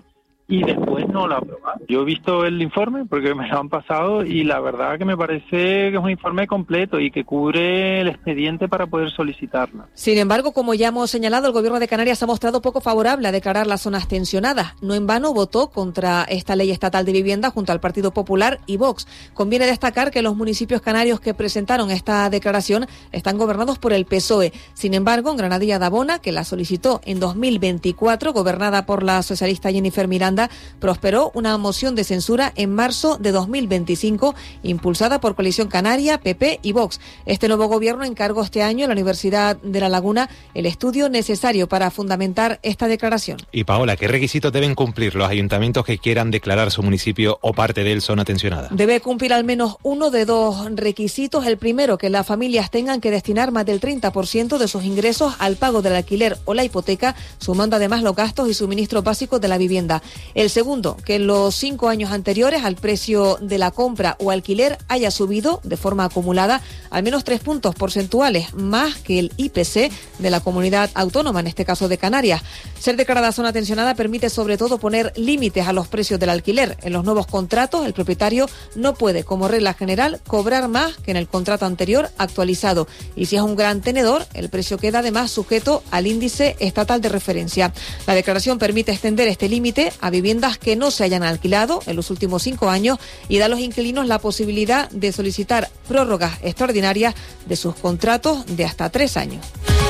S22: y después no lo ha aprobado. Yo he visto el informe porque me lo han pasado y la verdad que me parece que es un informe completo y que cubre el expediente para poder solicitarla.
S20: Sin embargo, como ya hemos señalado, el Gobierno de Canarias se ha mostrado poco favorable a declarar las zonas tensionadas. No en vano votó contra esta ley estatal de vivienda junto al Partido Popular y Vox. Conviene destacar que los municipios canarios que presentaron esta declaración están gobernados por el P S O E. Sin embargo, en Granadilla de Abona, que la solicitó en dos mil veinticuatro, gobernada por la socialista Jennifer Miranda, prosperó una moción de censura en marzo de dos mil veinticinco, impulsada por Coalición Canaria, P P y Vox. Este nuevo gobierno encargó este año a la Universidad de La Laguna el estudio necesario para fundamentar esta declaración.
S4: Y Paola, ¿qué requisitos deben cumplir los ayuntamientos que quieran declarar su municipio o parte de él zona tensionada?
S20: Debe cumplir al menos uno de dos requisitos. El primero, que las familias tengan que destinar más del treinta por ciento de sus ingresos al pago del alquiler o la hipoteca, sumando además los gastos y suministros básicos de la vivienda. El segundo, que en los cinco años anteriores al precio de la compra o alquiler haya subido de forma acumulada al menos tres puntos porcentuales más que el I P C de la comunidad autónoma, en este caso de Canarias. Ser declarada zona tensionada permite sobre todo poner límites a los precios del alquiler. En los nuevos contratos, el propietario no puede, como regla general, cobrar más que en el contrato anterior actualizado. Y si es un gran tenedor, el precio queda además sujeto al índice estatal de referencia. La declaración permite extender este límite a viviendas que no se hayan alquilado en los últimos cinco años y da a los inquilinos la posibilidad de solicitar prórrogas extraordinarias de sus contratos de hasta tres años.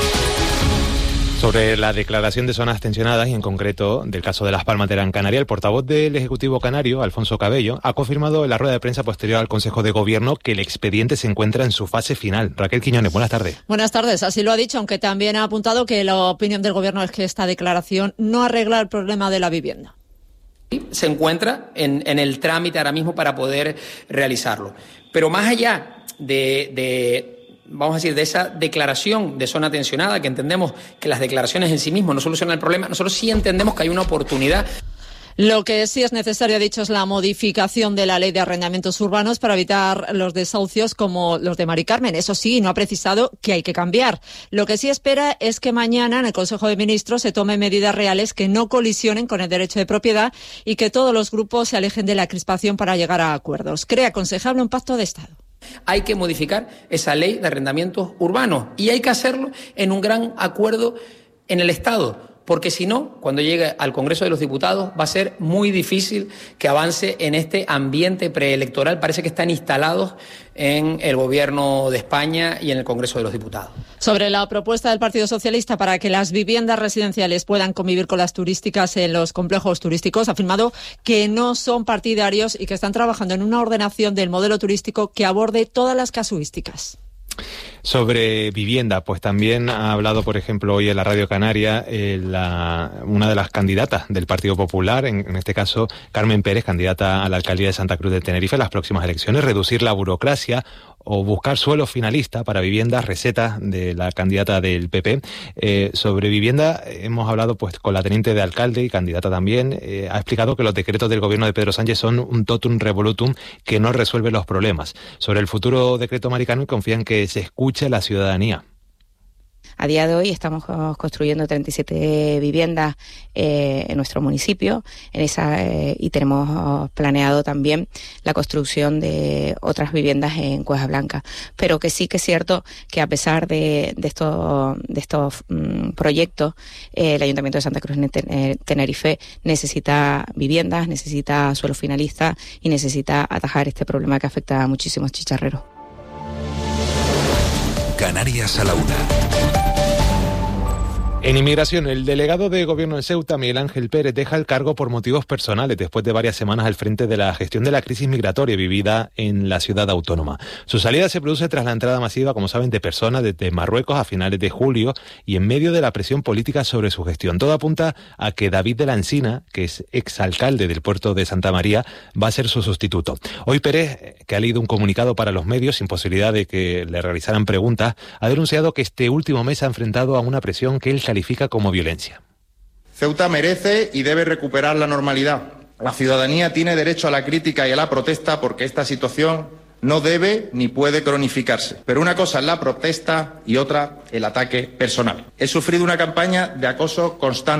S4: Sobre la declaración de zonas tensionadas y en concreto del caso de Las Palmas de Gran Canaria, el portavoz del Ejecutivo Canario, Alfonso Cabello, ha confirmado en la rueda de prensa posterior al Consejo de Gobierno que el expediente se encuentra en su fase final. Raquel Quiñones, buenas tardes.
S2: Buenas tardes, así lo ha dicho, aunque también ha apuntado que la opinión del Gobierno es que esta declaración no arregla el problema de la vivienda.
S7: Se encuentra en, en el trámite ahora mismo para poder realizarlo. Pero más allá de... de vamos a decir, de esa declaración de zona tensionada, que entendemos que las declaraciones en sí mismas no solucionan el problema, nosotros sí entendemos que hay una oportunidad.
S2: Lo que sí es necesario, ha dicho, es la modificación de la ley de arrendamientos urbanos para evitar los desahucios como los de Mari Carmen. Eso sí, no ha precisado que hay que cambiar. Lo que sí espera es que mañana en el Consejo de Ministros se tomen medidas reales que no colisionen con el derecho de propiedad y que todos los grupos se alejen de la crispación para llegar a acuerdos. Cree aconsejable un pacto de Estado.
S7: Hay que modificar esa ley de arrendamientos urbanos y hay que hacerlo en un gran acuerdo en el Estado, porque si no, cuando llegue al Congreso de los Diputados va a ser muy difícil que avance en este ambiente preelectoral. Parece que están instalados en el Gobierno de España y en el Congreso de los Diputados.
S2: Sobre la propuesta del Partido Socialista para que las viviendas residenciales puedan convivir con las turísticas en los complejos turísticos, ha afirmado que no son partidarios y que están trabajando en una ordenación del modelo turístico que aborde todas las casuísticas.
S4: Sobre vivienda, pues también ha hablado, por ejemplo, hoy en la Radio Canaria eh, la, una de las candidatas del Partido Popular, en, en este caso Carmen Pérez, candidata a la alcaldía de Santa Cruz de Tenerife en las próximas elecciones, reducir la burocracia o buscar suelo finalista para viviendas, recetas de la candidata del P P. Eh, sobre vivienda hemos hablado pues con la teniente de alcalde y candidata también. Eh, ha explicado que los decretos del gobierno de Pedro Sánchez son un totum revolutum que no resuelve los problemas. Sobre el futuro decreto Mari Carmen confían que se escuche a la ciudadanía.
S3: A día de hoy estamos construyendo treinta y siete viviendas eh, en nuestro municipio en esa, eh, y tenemos planeado también la construcción de otras viviendas en Cueva Blanca. Pero que sí que es cierto que a pesar de, de estos, de estos mm, proyectos, eh, el Ayuntamiento de Santa Cruz de Tenerife necesita viviendas, necesita suelo finalista y necesita atajar este problema que afecta a muchísimos chicharreros.
S5: Canarias a la una.
S4: En inmigración, el delegado de Gobierno en Ceuta, Miguel Ángel Pérez, deja el cargo por motivos personales después de varias semanas al frente de la gestión de la crisis migratoria vivida en la ciudad autónoma. Su salida se produce tras la entrada masiva, como saben, de personas desde Marruecos a finales de julio y en medio de la presión política sobre su gestión. Todo apunta a que David de la Encina, que es exalcalde del puerto de Santa María, va a ser su sustituto. Hoy Pérez, que ha leído un comunicado para los medios sin posibilidad de que le realizaran preguntas, ha denunciado que este último mes ha enfrentado a una presión que él califica como violencia.
S23: Ceuta merece y debe recuperar la normalidad. La ciudadanía tiene derecho a la crítica y a la protesta porque esta situación no debe ni puede cronificarse. Pero una cosa es la protesta y otra el ataque personal. He sufrido una campaña de acoso constante,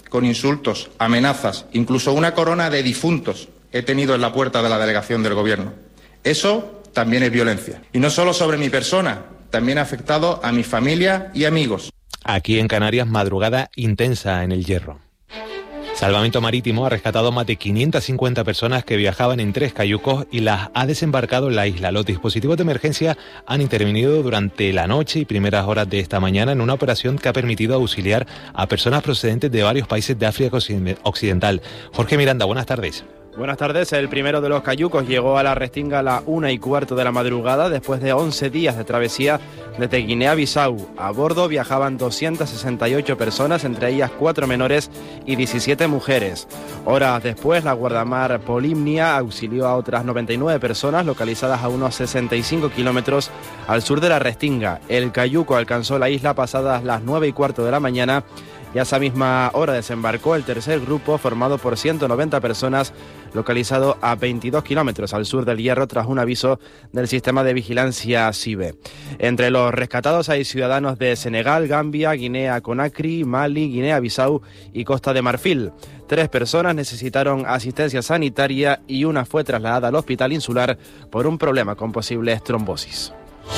S23: con insultos, amenazas, incluso una corona de difuntos he tenido en la puerta de la delegación del Gobierno. Eso también es violencia. Y no solo sobre mi persona, también ha afectado a mi familia y amigos.
S4: Aquí en Canarias, madrugada intensa en El Hierro. Salvamento Marítimo ha rescatado más de quinientas cincuenta personas que viajaban en tres cayucos y las ha desembarcado en la isla. Los dispositivos de emergencia han intervenido durante la noche y primeras horas de esta mañana en una operación que ha permitido auxiliar a personas procedentes de varios países de África Occidental. Jorge Miranda, buenas tardes.
S1: Buenas tardes. El primero de los cayucos llegó a la Restinga a la una y cuarto de la madrugada después de once días de travesía desde Guinea-Bissau. A bordo viajaban doscientas sesenta y ocho personas, entre ellas cuatro menores y diecisiete mujeres. Horas después, la guardamar Polimnia auxilió a otras noventa y nueve personas localizadas a unos sesenta y cinco kilómetros al sur de la Restinga. El cayuco alcanzó la isla pasadas las nueve y cuarto de la mañana y a esa misma hora desembarcó el tercer grupo formado por ciento noventa personas localizado a veintidós kilómetros al sur del Hierro tras un aviso del sistema de vigilancia SIBE. Entre los rescatados hay ciudadanos de Senegal, Gambia, Guinea-Conakry, Mali, Guinea-Bissau y Costa de Marfil. Tres personas necesitaron asistencia sanitaria y una fue trasladada al hospital insular por un problema con posibles trombosis.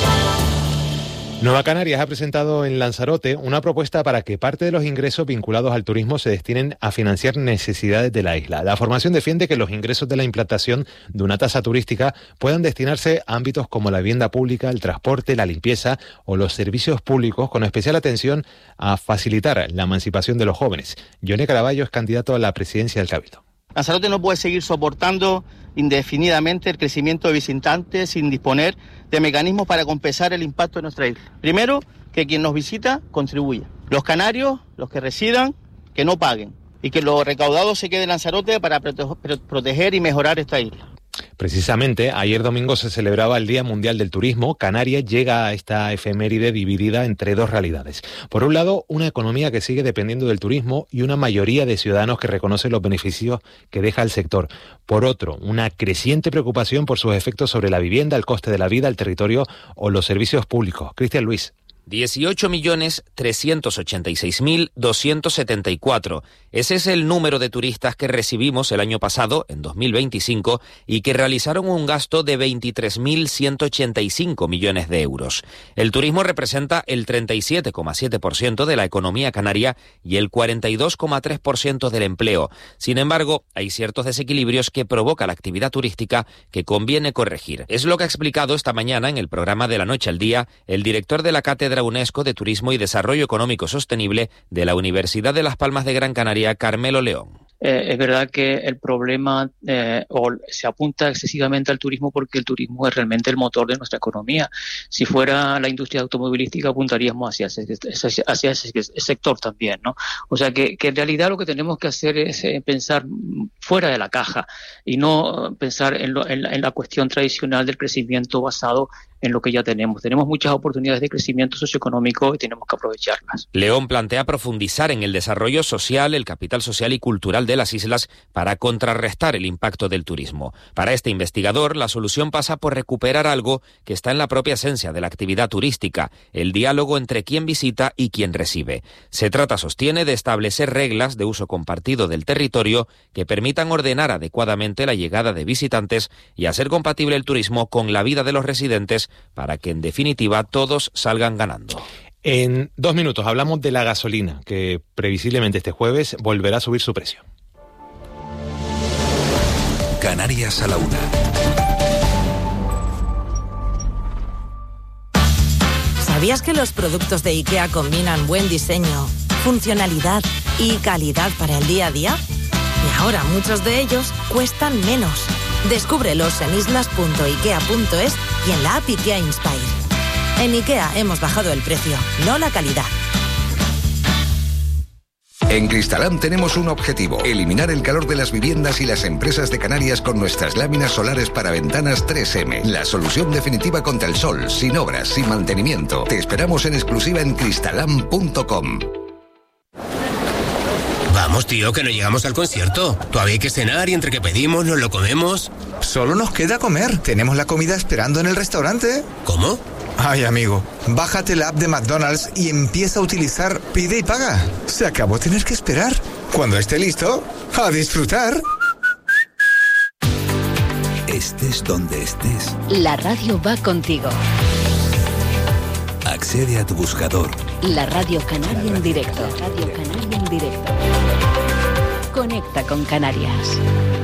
S4: Nueva Canarias ha presentado en Lanzarote una propuesta para que parte de los ingresos vinculados al turismo se destinen a financiar necesidades de la isla. La formación defiende que los ingresos de la implantación de una tasa turística puedan destinarse a ámbitos como la vivienda pública, el transporte, la limpieza o los servicios públicos, con especial atención a facilitar la emancipación de los jóvenes. Johnny Caraballo es candidato a la presidencia del Cabildo.
S8: Lanzarote no puede seguir soportando indefinidamente el crecimiento de visitantes sin disponer de mecanismos para compensar el impacto de nuestra isla. Primero, que quien nos visita contribuya. Los canarios, los que residan, que no paguen. Y que lo recaudado se quede en Lanzarote para proteger y mejorar esta isla.
S4: Precisamente, ayer domingo se celebraba el Día Mundial del Turismo. Canarias llega a esta efeméride dividida entre dos realidades. Por un lado, una economía que sigue dependiendo del turismo y una mayoría de ciudadanos que reconocen los beneficios que deja el sector. Por otro, una creciente preocupación por sus efectos sobre la vivienda, el coste de la vida, el territorio o los servicios públicos. Cristian Luis.
S9: dieciocho millones trescientos ochenta y seis mil doscientos setenta y cuatro. Ese es el número de turistas que recibimos el año pasado, en dos mil veinticinco, y que realizaron un gasto de veintitrés mil ciento ochenta y cinco millones de euros. El turismo representa el treinta y siete coma siete por ciento de la economía canaria y el cuarenta y dos coma tres por ciento del empleo. Sin embargo, hay ciertos desequilibrios que provoca la actividad turística que conviene corregir. Es lo que ha explicado esta mañana en el programa de La Noche al Día el director de la Cátedra UNESCO de Turismo y Desarrollo Económico Sostenible de la Universidad de Las Palmas de Gran Canaria, Carmelo León.
S24: Eh, es verdad que el problema eh, o se apunta excesivamente al turismo porque el turismo es realmente el motor de nuestra economía. Si fuera la industria automovilística apuntaríamos hacia ese, hacia ese sector también, ¿no? O sea que, que en realidad lo que tenemos que hacer es eh, pensar fuera de la caja y no pensar en, lo, en, la, en la cuestión tradicional del crecimiento basado en lo que ya tenemos. Tenemos muchas oportunidades de crecimiento socioeconómico y tenemos que aprovecharlas.
S9: León plantea profundizar en el desarrollo social, el capital social y cultural de las islas para contrarrestar el impacto del turismo. Para este investigador, la solución pasa por recuperar algo que está en la propia esencia de la actividad turística, el diálogo entre quien visita y quien recibe. Se trata, sostiene, de establecer reglas de uso compartido del territorio que permitan ordenar adecuadamente la llegada de visitantes y hacer compatible el turismo con la vida de los residentes para que, en definitiva, todos salgan ganando.
S4: En dos minutos hablamos de la gasolina, que previsiblemente este jueves volverá a subir su precio.
S5: Canarias a la una.
S25: ¿Sabías que los productos de IKEA combinan buen diseño, funcionalidad y calidad para el día a día? Y ahora muchos de ellos cuestan menos. Descúbrelos en islas punto ikea punto es y en la app IKEA Inspire. En IKEA hemos bajado el precio, no la calidad.
S26: En Cristalam tenemos un objetivo: eliminar el calor de las viviendas y las empresas de Canarias con nuestras láminas solares para ventanas tres eme. La solución definitiva contra el sol, sin obras, sin mantenimiento. Te esperamos en exclusiva en cristalam punto com.
S27: Vamos, tío, que no llegamos al concierto. Todavía hay que cenar y entre que pedimos nos lo comemos.
S28: Solo nos queda comer. Tenemos la comida esperando en el restaurante.
S27: ¿Cómo?
S28: Ay, amigo, bájate la app de McDonald's y empieza a utilizar Pide y Paga. Se acabó tener que esperar. Cuando esté listo, a disfrutar.
S5: Estés donde estés,
S6: la radio va contigo.
S5: Accede a tu buscador.
S6: La Radio Canaria en directo. Radio Canaria en directo. Conecta con Canarias.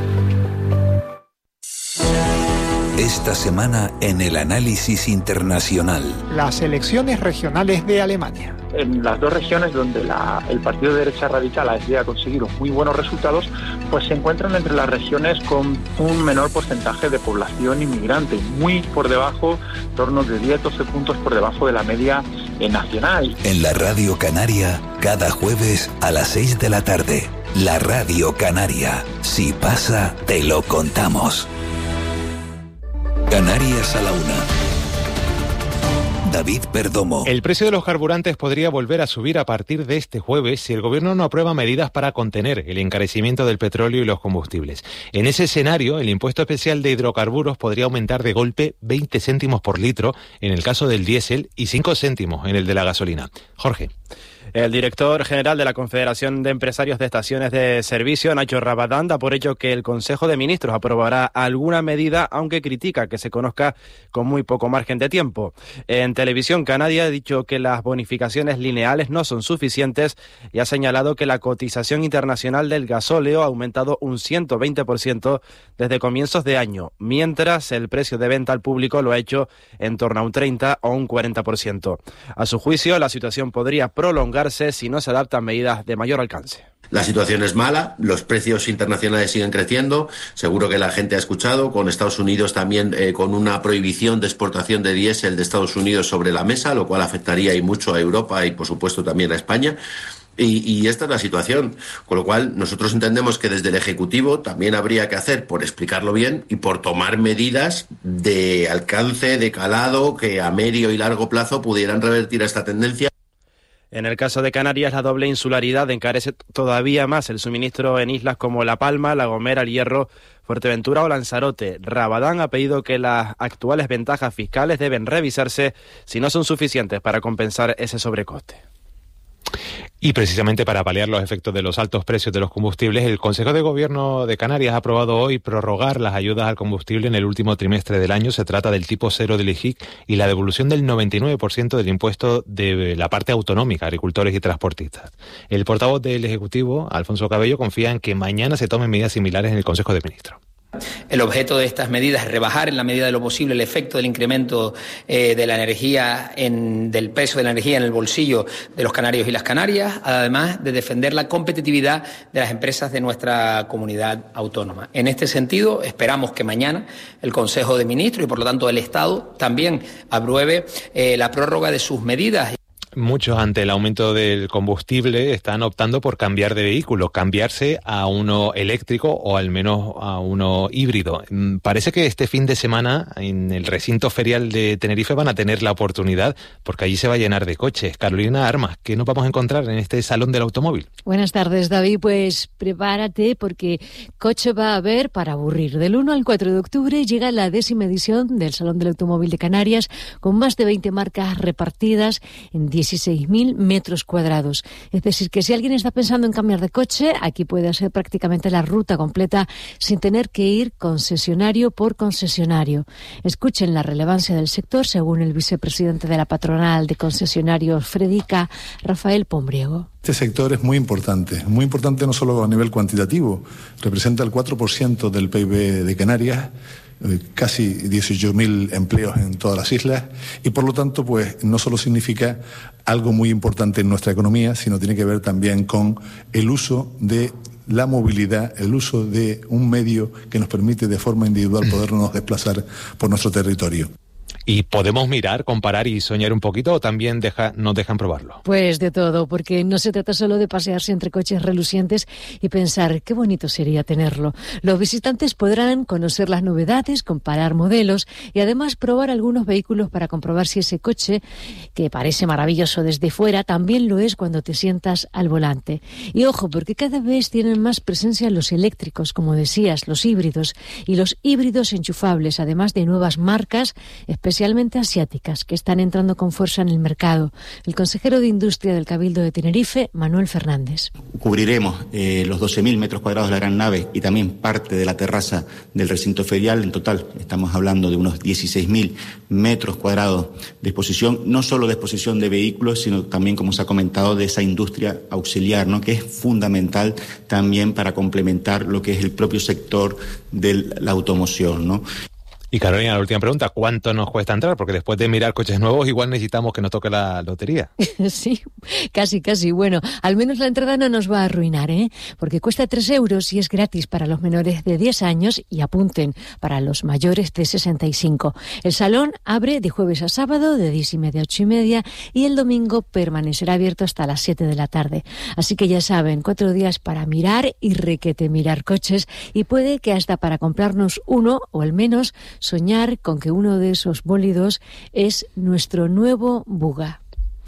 S5: Esta semana en el análisis internacional.
S10: Las elecciones regionales de Alemania.
S22: En las dos regiones donde la, el partido de derecha radical, A F D, ha conseguido muy buenos resultados, pues se encuentran entre las regiones con un menor porcentaje de población inmigrante, muy por debajo, en torno de diez a doce puntos por debajo de la media nacional.
S5: En la Radio Canaria, cada jueves a las seis de la tarde. La Radio Canaria. Si pasa, te lo contamos. Canarias a la una. David Perdomo.
S4: El precio de los carburantes podría volver a subir a partir de este jueves si el gobierno no aprueba medidas para contener el encarecimiento del petróleo y los combustibles. En ese escenario, el impuesto especial de hidrocarburos podría aumentar de golpe veinte céntimos por litro en el caso del diésel y cinco céntimos en el de la gasolina. Jorge.
S1: El director general de la Confederación de Empresarios de Estaciones de Servicio, Nacho Rabadán, da por hecho que el Consejo de Ministros aprobará alguna medida, aunque critica que se conozca con muy poco margen de tiempo. En Televisión Canaria ha dicho que las bonificaciones lineales no son suficientes y ha señalado que la cotización internacional del gasóleo ha aumentado un ciento veinte por ciento desde comienzos de año, mientras el precio de venta al público lo ha hecho en torno a un treinta o un cuarenta por ciento. A su juicio, la situación podría prolongar si no se adaptan medidas de mayor alcance.
S11: La situación es mala, los precios internacionales siguen creciendo, seguro que la gente ha escuchado, con Estados Unidos también eh, con una prohibición de exportación de diésel de Estados Unidos sobre la mesa, lo cual afectaría y mucho a Europa y por supuesto también a España. Y, y esta es la situación, con lo cual nosotros entendemos que desde el Ejecutivo también habría que hacer, por explicarlo bien y por tomar medidas de alcance, de calado, que a medio y largo plazo pudieran revertir esta tendencia.
S1: En el caso de Canarias, la doble insularidad encarece todavía más el suministro en islas como La Palma, La Gomera, El Hierro, Fuerteventura o Lanzarote. Rabadán ha pedido que las actuales ventajas fiscales deben revisarse si no son suficientes para compensar ese sobrecoste.
S4: Y precisamente para paliar los efectos de los altos precios de los combustibles, el Consejo de Gobierno de Canarias ha aprobado hoy prorrogar las ayudas al combustible en el último trimestre del año. Se trata del tipo cero del I G I C y la devolución del noventa y nueve por ciento del impuesto de la parte autonómica, agricultores y transportistas. El portavoz del Ejecutivo, Alfonso Cabello, confía en que mañana se tomen medidas similares en el Consejo de Ministros.
S7: El objeto de estas medidas es rebajar en la medida de lo posible el efecto del incremento eh, de la energía, en, del peso de la energía en el bolsillo de los canarios y las canarias, además de defender la competitividad de las empresas de nuestra comunidad autónoma. En este sentido, esperamos que mañana el Consejo de Ministros y, por lo tanto, el Estado también apruebe eh, la prórroga de sus medidas.
S4: Muchos, ante el aumento del combustible, están optando por cambiar de vehículo, cambiarse a uno eléctrico o al menos a uno híbrido. Parece que este fin de semana en el recinto ferial de Tenerife van a tener la oportunidad, porque allí se va a llenar de coches. Carolina Armas, ¿qué nos vamos a encontrar en este Salón del Automóvil?
S12: Buenas tardes, David. Pues prepárate, porque coche va a haber para aburrir. Del uno al cuatro de octubre llega la décima edición del Salón del Automóvil de Canarias, con más de veinte marcas repartidas en dieciséis mil metros cuadrados. Es decir, que si alguien está pensando en cambiar de coche, aquí puede hacer prácticamente la ruta completa sin tener que ir concesionario por concesionario. Escuchen la relevancia del sector según el vicepresidente de la patronal de concesionarios Fredica, Rafael Pombriego.
S13: Este sector es muy importante, muy importante no solo a nivel cuantitativo, representa el cuatro por ciento del P I B de Canarias, casi dieciocho mil empleos en todas las islas y por lo tanto pues no solo significa algo muy importante en nuestra economía, sino tiene que ver también con el uso de la movilidad, el uso de un medio que nos permite de forma individual podernos desplazar por nuestro territorio.
S4: ¿Y podemos mirar, comparar y soñar un poquito o también deja, nos dejan probarlo?
S12: Pues de todo, porque no se trata solo de pasearse entre coches relucientes y pensar qué bonito sería tenerlo. Los visitantes podrán conocer las novedades, comparar modelos y además probar algunos vehículos para comprobar si ese coche, que parece maravilloso desde fuera, también lo es cuando te sientas al volante. Y ojo, porque cada vez tienen más presencia los eléctricos, como decías, los híbridos y los híbridos enchufables, además de nuevas marcas especialmente asiáticas, que están entrando con fuerza en el mercado. El consejero de Industria del Cabildo de Tenerife, Manuel Fernández.
S14: Cubriremos eh, los doce mil metros cuadrados de la gran nave y también parte de la terraza del recinto ferial. En total estamos hablando de unos dieciséis mil metros cuadrados de exposición, no solo de exposición de vehículos, sino también, como se ha comentado, de esa industria auxiliar, ¿no?, que es fundamental también para complementar lo que es el propio sector de la automoción, ¿no?
S4: Y Carolina, la última pregunta, ¿cuánto nos cuesta entrar? Porque después de mirar coches nuevos, igual necesitamos que nos toque la lotería.
S12: Sí, casi, casi. Bueno, al menos la entrada no nos va a arruinar, ¿eh? Porque cuesta tres euros y es gratis para los menores de diez años y, apunten, para los mayores de sesenta y cinco. El salón abre de jueves a sábado, de diez y media a ocho y media, y el domingo permanecerá abierto hasta las siete de la tarde. Así que ya saben, cuatro días para mirar y requete mirar coches, y puede que hasta para comprarnos uno, o al menos soñar con que uno de esos bólidos es nuestro nuevo Buga.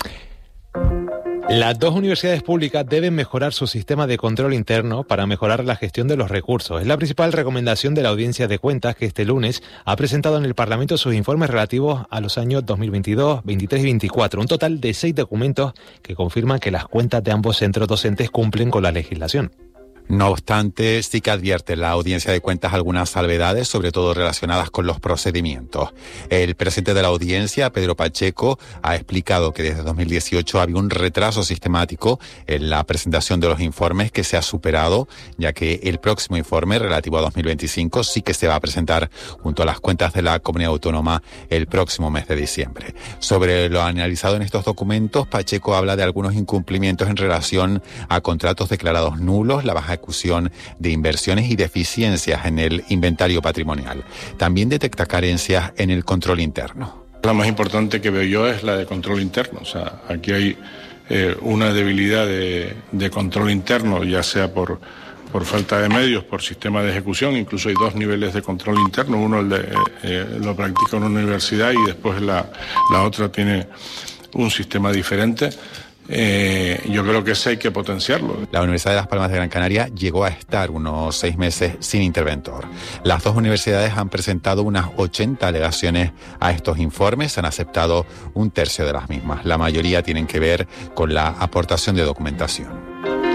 S4: Las dos universidades públicas deben mejorar su sistema de control interno para mejorar la gestión de los recursos. Es la principal recomendación de la Audiencia de Cuentas, que este lunes ha presentado en el Parlamento sus informes relativos a los años dos mil veintidós, veintitrés y veinticuatro. Un total de seis documentos que confirman que las cuentas de ambos centros docentes cumplen con la legislación.
S15: No obstante, sí que advierte la Audiencia de Cuentas algunas salvedades, sobre todo relacionadas con los procedimientos. El presidente de la audiencia, Pedro Pacheco, ha explicado que desde dos mil dieciocho había un retraso sistemático en la presentación de los informes que se ha superado, ya que el próximo informe relativo a dos mil veinticinco sí que se va a presentar junto a las cuentas de la Comunidad Autónoma el próximo mes de diciembre. Sobre lo analizado en estos documentos, Pacheco habla de algunos incumplimientos en relación a contratos declarados nulos, la baja ejecución de inversiones y deficiencias en el inventario patrimonial. También detecta carencias en el control interno.
S16: La más importante que veo yo es la de control interno. O sea, aquí hay eh, una debilidad de, de control interno, ya sea por, por falta de medios, por sistema de ejecución. Incluso hay dos niveles de control interno. Uno el de, eh, lo practica en una universidad y después la, la otra tiene un sistema diferente. Eh, yo creo que ese hay que potenciarlo.
S15: La Universidad de Las Palmas de Gran Canaria llegó a estar unos seis meses sin interventor. Las dos universidades han presentado unas ochenta alegaciones a estos informes, han aceptado un tercio de las mismas. La mayoría tienen que ver con la aportación de documentación.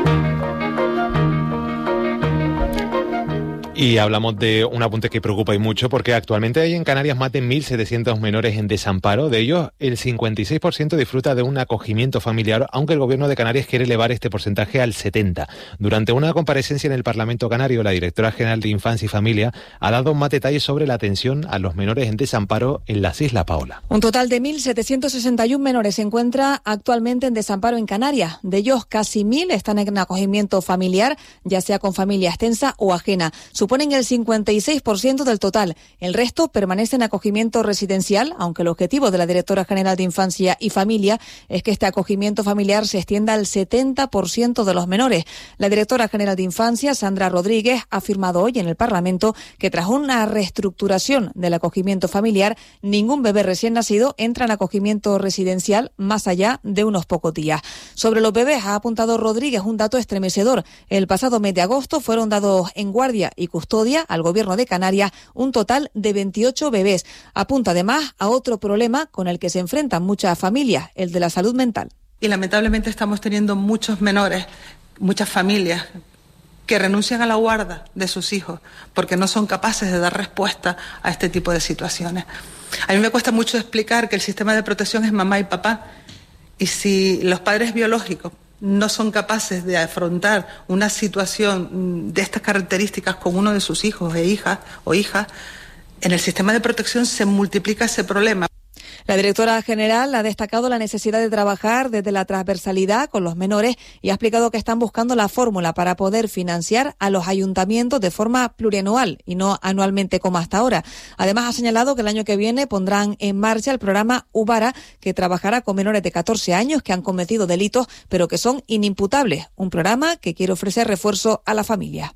S4: Y hablamos de un apunte que preocupa y mucho, porque actualmente hay en Canarias más de mil setecientos menores en desamparo. De ellos, el cincuenta y seis por ciento disfruta de un acogimiento familiar, aunque el Gobierno de Canarias quiere elevar este porcentaje al setenta por ciento. Durante una comparecencia en el Parlamento Canario, la directora general de Infancia y Familia ha dado más detalles sobre la atención a los menores en desamparo en las Islas, Paola.
S17: Un total de mil setecientos sesenta y uno menores se encuentra actualmente en desamparo en Canarias. De ellos, casi mil están en acogimiento familiar, ya sea con familia extensa o ajena. Suponen el cincuenta y seis por ciento del total. El resto permanece en acogimiento residencial, aunque el objetivo de la Directora General de Infancia y Familia es que este acogimiento familiar se extienda al setenta por ciento de los menores. La Directora General de Infancia, Sandra Rodríguez, ha afirmado hoy en el Parlamento que tras una reestructuración del acogimiento familiar, ningún bebé recién nacido entra en acogimiento residencial más allá de unos pocos días. Sobre los bebés, ha apuntado Rodríguez un dato estremecedor. El pasado mes de agosto fueron dados en guardia y custodia al Gobierno de Canarias un total de veintiocho bebés. Apunta además a otro problema con el que se enfrentan muchas familias, el de la salud mental.
S18: Y lamentablemente estamos teniendo muchos menores, muchas familias que renuncian a la guarda de sus hijos porque no son capaces de dar respuesta a este tipo de situaciones. A mí me cuesta mucho explicar que el sistema de protección es mamá y papá, y si los padres biológicos no son capaces de afrontar una situación de estas características con uno de sus hijos e hijas o hijas, en el sistema de protección se multiplica ese problema.
S17: La directora general ha destacado la necesidad de trabajar desde la transversalidad con los menores y ha explicado que están buscando la fórmula para poder financiar a los ayuntamientos de forma plurianual y no anualmente como hasta ahora. Además, ha señalado que el año que viene pondrán en marcha el programa Ubara, que trabajará con menores de catorce años que han cometido delitos pero que son inimputables. Un programa que quiere ofrecer refuerzo a la familia.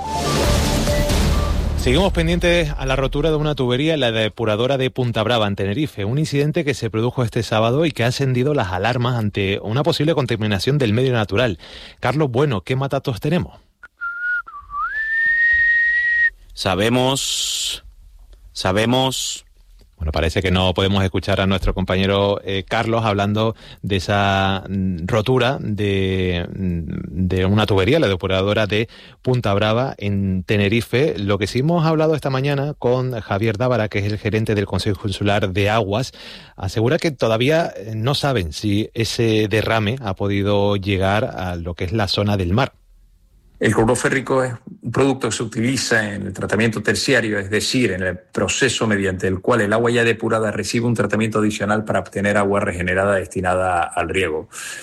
S4: Seguimos pendientes a la rotura de una tubería en la depuradora de Punta Brava, en Tenerife. Un incidente que se produjo este sábado y que ha encendido las alarmas ante una posible contaminación del medio natural. Carlos Bueno, ¿qué datos tenemos?
S19: Sabemos, sabemos,
S4: Bueno, parece que no podemos escuchar a nuestro compañero eh, Carlos hablando de esa mm, rotura de, de una tubería, la depuradora de Punta Brava en Tenerife. Lo que sí hemos hablado esta mañana con Javier Dávara, que es el gerente del Consejo Insular de Aguas, asegura que todavía no saben si ese derrame ha podido llegar a lo que es la zona del mar.
S2: El cloruro férrico es un producto que se utiliza en el tratamiento terciario, es decir, en el proceso mediante el cual el agua ya depurada recibe un tratamiento adicional para obtener agua regenerada destinada al riego.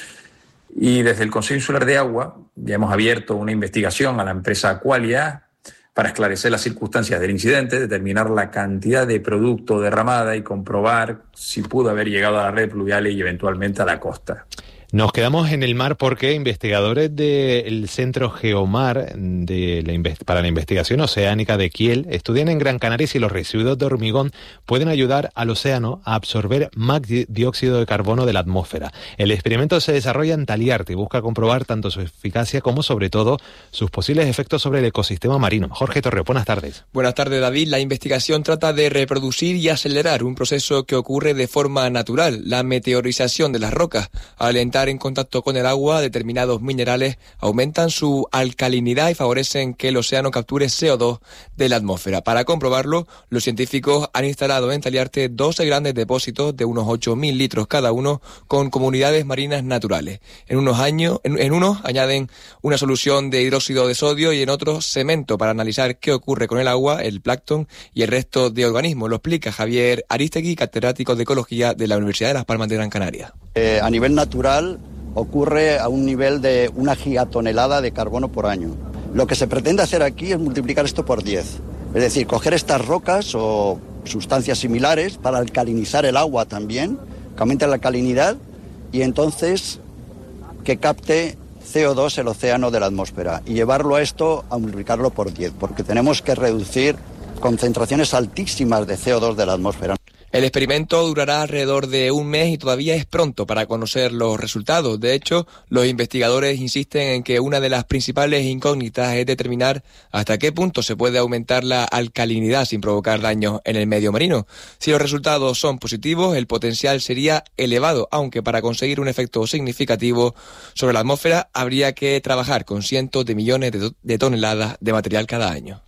S2: Y desde el Consejo Insular de Agua ya hemos abierto una investigación a la empresa Aqualia para esclarecer las circunstancias del incidente, determinar la cantidad de producto derramada y comprobar si pudo haber llegado a la red pluvial y eventualmente a la costa.
S4: Nos quedamos en el mar porque investigadores del Centro Geomar de la, para la Investigación Oceánica de Kiel estudian en Gran Canaria si los residuos de hormigón pueden ayudar al océano a absorber más dióxido de carbono de la atmósfera. El experimento se desarrolla en Taliarte y busca comprobar tanto su eficacia como, sobre todo, sus posibles efectos sobre el ecosistema marino. Jorge Torre, buenas tardes.
S3: Buenas tardes, David. La investigación trata de reproducir y acelerar un proceso que ocurre de forma natural, la meteorización de las rocas. Al entrar en contacto con el agua, determinados minerales aumentan su alcalinidad y favorecen que el océano capture C O dos de la atmósfera. Para comprobarlo, los científicos han instalado en Taliarte doce grandes depósitos de unos ocho mil litros cada uno con comunidades marinas naturales. En unos años, en, en unos añaden una solución de hidróxido de sodio y en otros cemento para analizar qué ocurre con el agua, el plancton y el resto de organismos. Lo explica Javier Aristegui, catedrático de Ecología de la Universidad de Las Palmas de Gran Canaria.
S8: Eh, a nivel natural ocurre a un nivel de una gigatonelada de carbono por año. Lo que se pretende hacer aquí es multiplicar esto por diez. Es decir, coger estas rocas o sustancias similares para alcalinizar el agua también, que aumente la alcalinidad y entonces que capte C O dos el océano de la atmósfera y llevarlo a esto a multiplicarlo por diez, porque tenemos que reducir concentraciones altísimas de C O dos de la atmósfera.
S3: El experimento durará alrededor de un mes y todavía es pronto para conocer los resultados. De hecho, los investigadores insisten en que una de las principales incógnitas es determinar hasta qué punto se puede aumentar la alcalinidad sin provocar daños en el medio marino. Si los resultados son positivos, el potencial sería elevado, aunque para conseguir un efecto significativo sobre la atmósfera habría que trabajar con cientos de millones de, de toneladas de material cada año.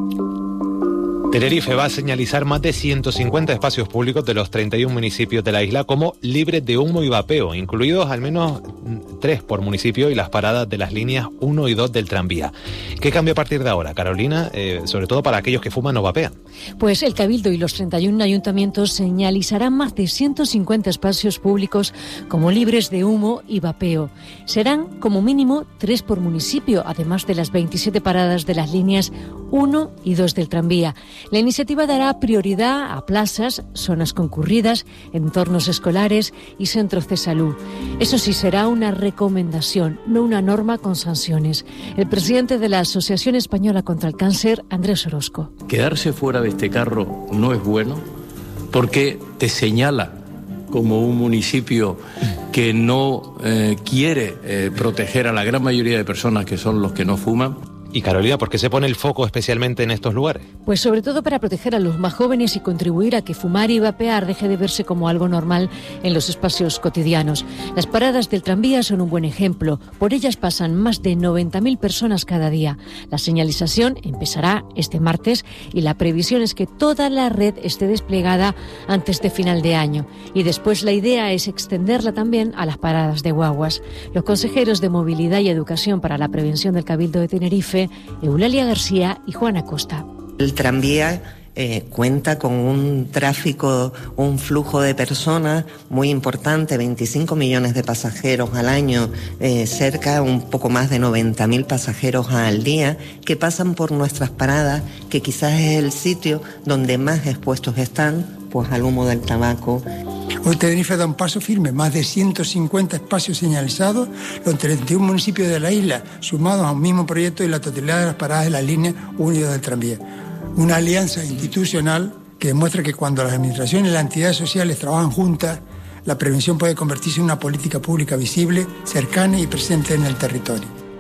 S4: Tenerife va a señalizar más de ciento cincuenta espacios públicos de los treinta y un municipios de la isla como libres de humo y vapeo, incluidos al menos tres por municipio y las paradas de las líneas uno y dos del tranvía. ¿Qué cambia a partir de ahora, Carolina? Eh, sobre todo para aquellos que fuman o vapean.
S12: Pues el Cabildo y los treinta y un ayuntamientos señalizarán más de ciento cincuenta espacios públicos como libres de humo y vapeo. Serán como mínimo tres por municipio, además de las veintisiete paradas de las líneas uno y dos del tranvía. La iniciativa dará prioridad a plazas, zonas concurridas, entornos escolares y centros de salud. Eso sí, será una recomendación, no una norma con sanciones. El presidente de la Asociación Española contra el Cáncer, Andrés Orozco.
S19: Quedarse fuera de este carro no es bueno porque te señala como un municipio que no eh, quiere eh, proteger a la gran mayoría de personas que son los que no fuman.
S4: Y Carolina, ¿por qué se pone el foco especialmente en estos lugares?
S12: Pues sobre todo para proteger a los más jóvenes y contribuir a que fumar y vapear deje de verse como algo normal en los espacios cotidianos. Las paradas del tranvía son un buen ejemplo. Por ellas pasan más de noventa mil personas cada día. La señalización empezará este martes y la previsión es que toda la red esté desplegada antes de final de año. Y después la idea es extenderla también a las paradas de guaguas. Los consejeros de Movilidad y Educación para la Prevención del Cabildo de Tenerife, Eulalia García y Juana Costa.
S20: El tranvía eh, cuenta con un tráfico, un flujo de personas muy importante, veinticinco millones de pasajeros al año, eh, cerca un poco más de noventa mil pasajeros al día que pasan por nuestras paradas, que quizás es el sitio donde más expuestos están pues al humo del tabaco.
S21: Hoy Tenerife da un paso firme, más de ciento cincuenta espacios señalizados, los treinta y un municipios de la isla, sumados a un mismo proyecto y la totalidad de las paradas de la línea uno y dos del tranvía. Una alianza institucional que demuestra que cuando las administraciones y las entidades sociales trabajan juntas, la prevención puede convertirse en una política pública visible, cercana y presente en el territorio.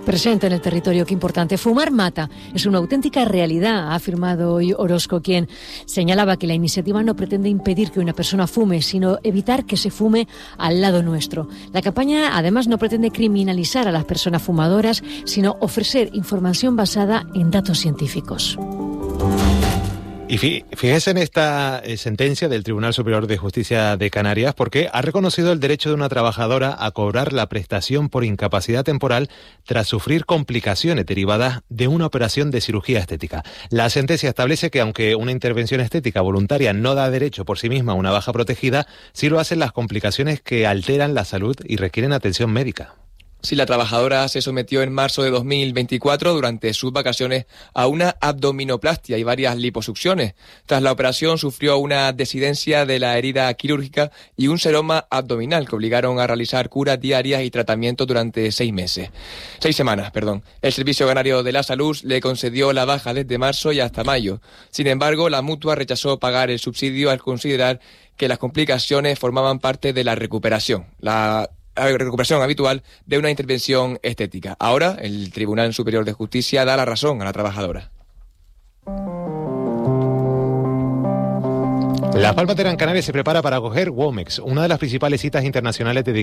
S12: presente en el territorio. Qué importante. Fumar mata. Es una auténtica realidad, ha afirmado hoy Orozco, quien señalaba que la iniciativa no pretende impedir que una persona fume, sino evitar que se fume al lado nuestro. La campaña, además, no pretende criminalizar a las personas fumadoras, sino ofrecer información basada en datos científicos.
S4: Y fíjese en esta sentencia del Tribunal Superior de Justicia de Canarias, porque ha reconocido el derecho de una trabajadora a cobrar la prestación por incapacidad temporal tras sufrir complicaciones derivadas de una operación de cirugía estética. La sentencia establece que aunque una intervención estética voluntaria no da derecho por sí misma a una baja protegida, sí lo hacen las complicaciones que alteran la salud y requieren atención médica.
S3: Sí, la trabajadora se sometió en marzo de dos mil veinticuatro durante sus vacaciones a una abdominoplastia y varias liposucciones. Tras la operación sufrió una desidencia de la herida quirúrgica y un seroma abdominal que obligaron a realizar curas diarias y tratamientos durante seis meses. Seis semanas, perdón. El Servicio Canario de la Salud le concedió la baja desde marzo y hasta mayo. Sin embargo, la mutua rechazó pagar el subsidio al considerar que las complicaciones formaban parte de la recuperación. La recuperación habitual de una intervención estética. Ahora, el Tribunal Superior de Justicia da la razón a la trabajadora.
S4: La Palma de Gran Canaria se prepara para acoger WOMEX, una de las principales citas internacionales dedicadas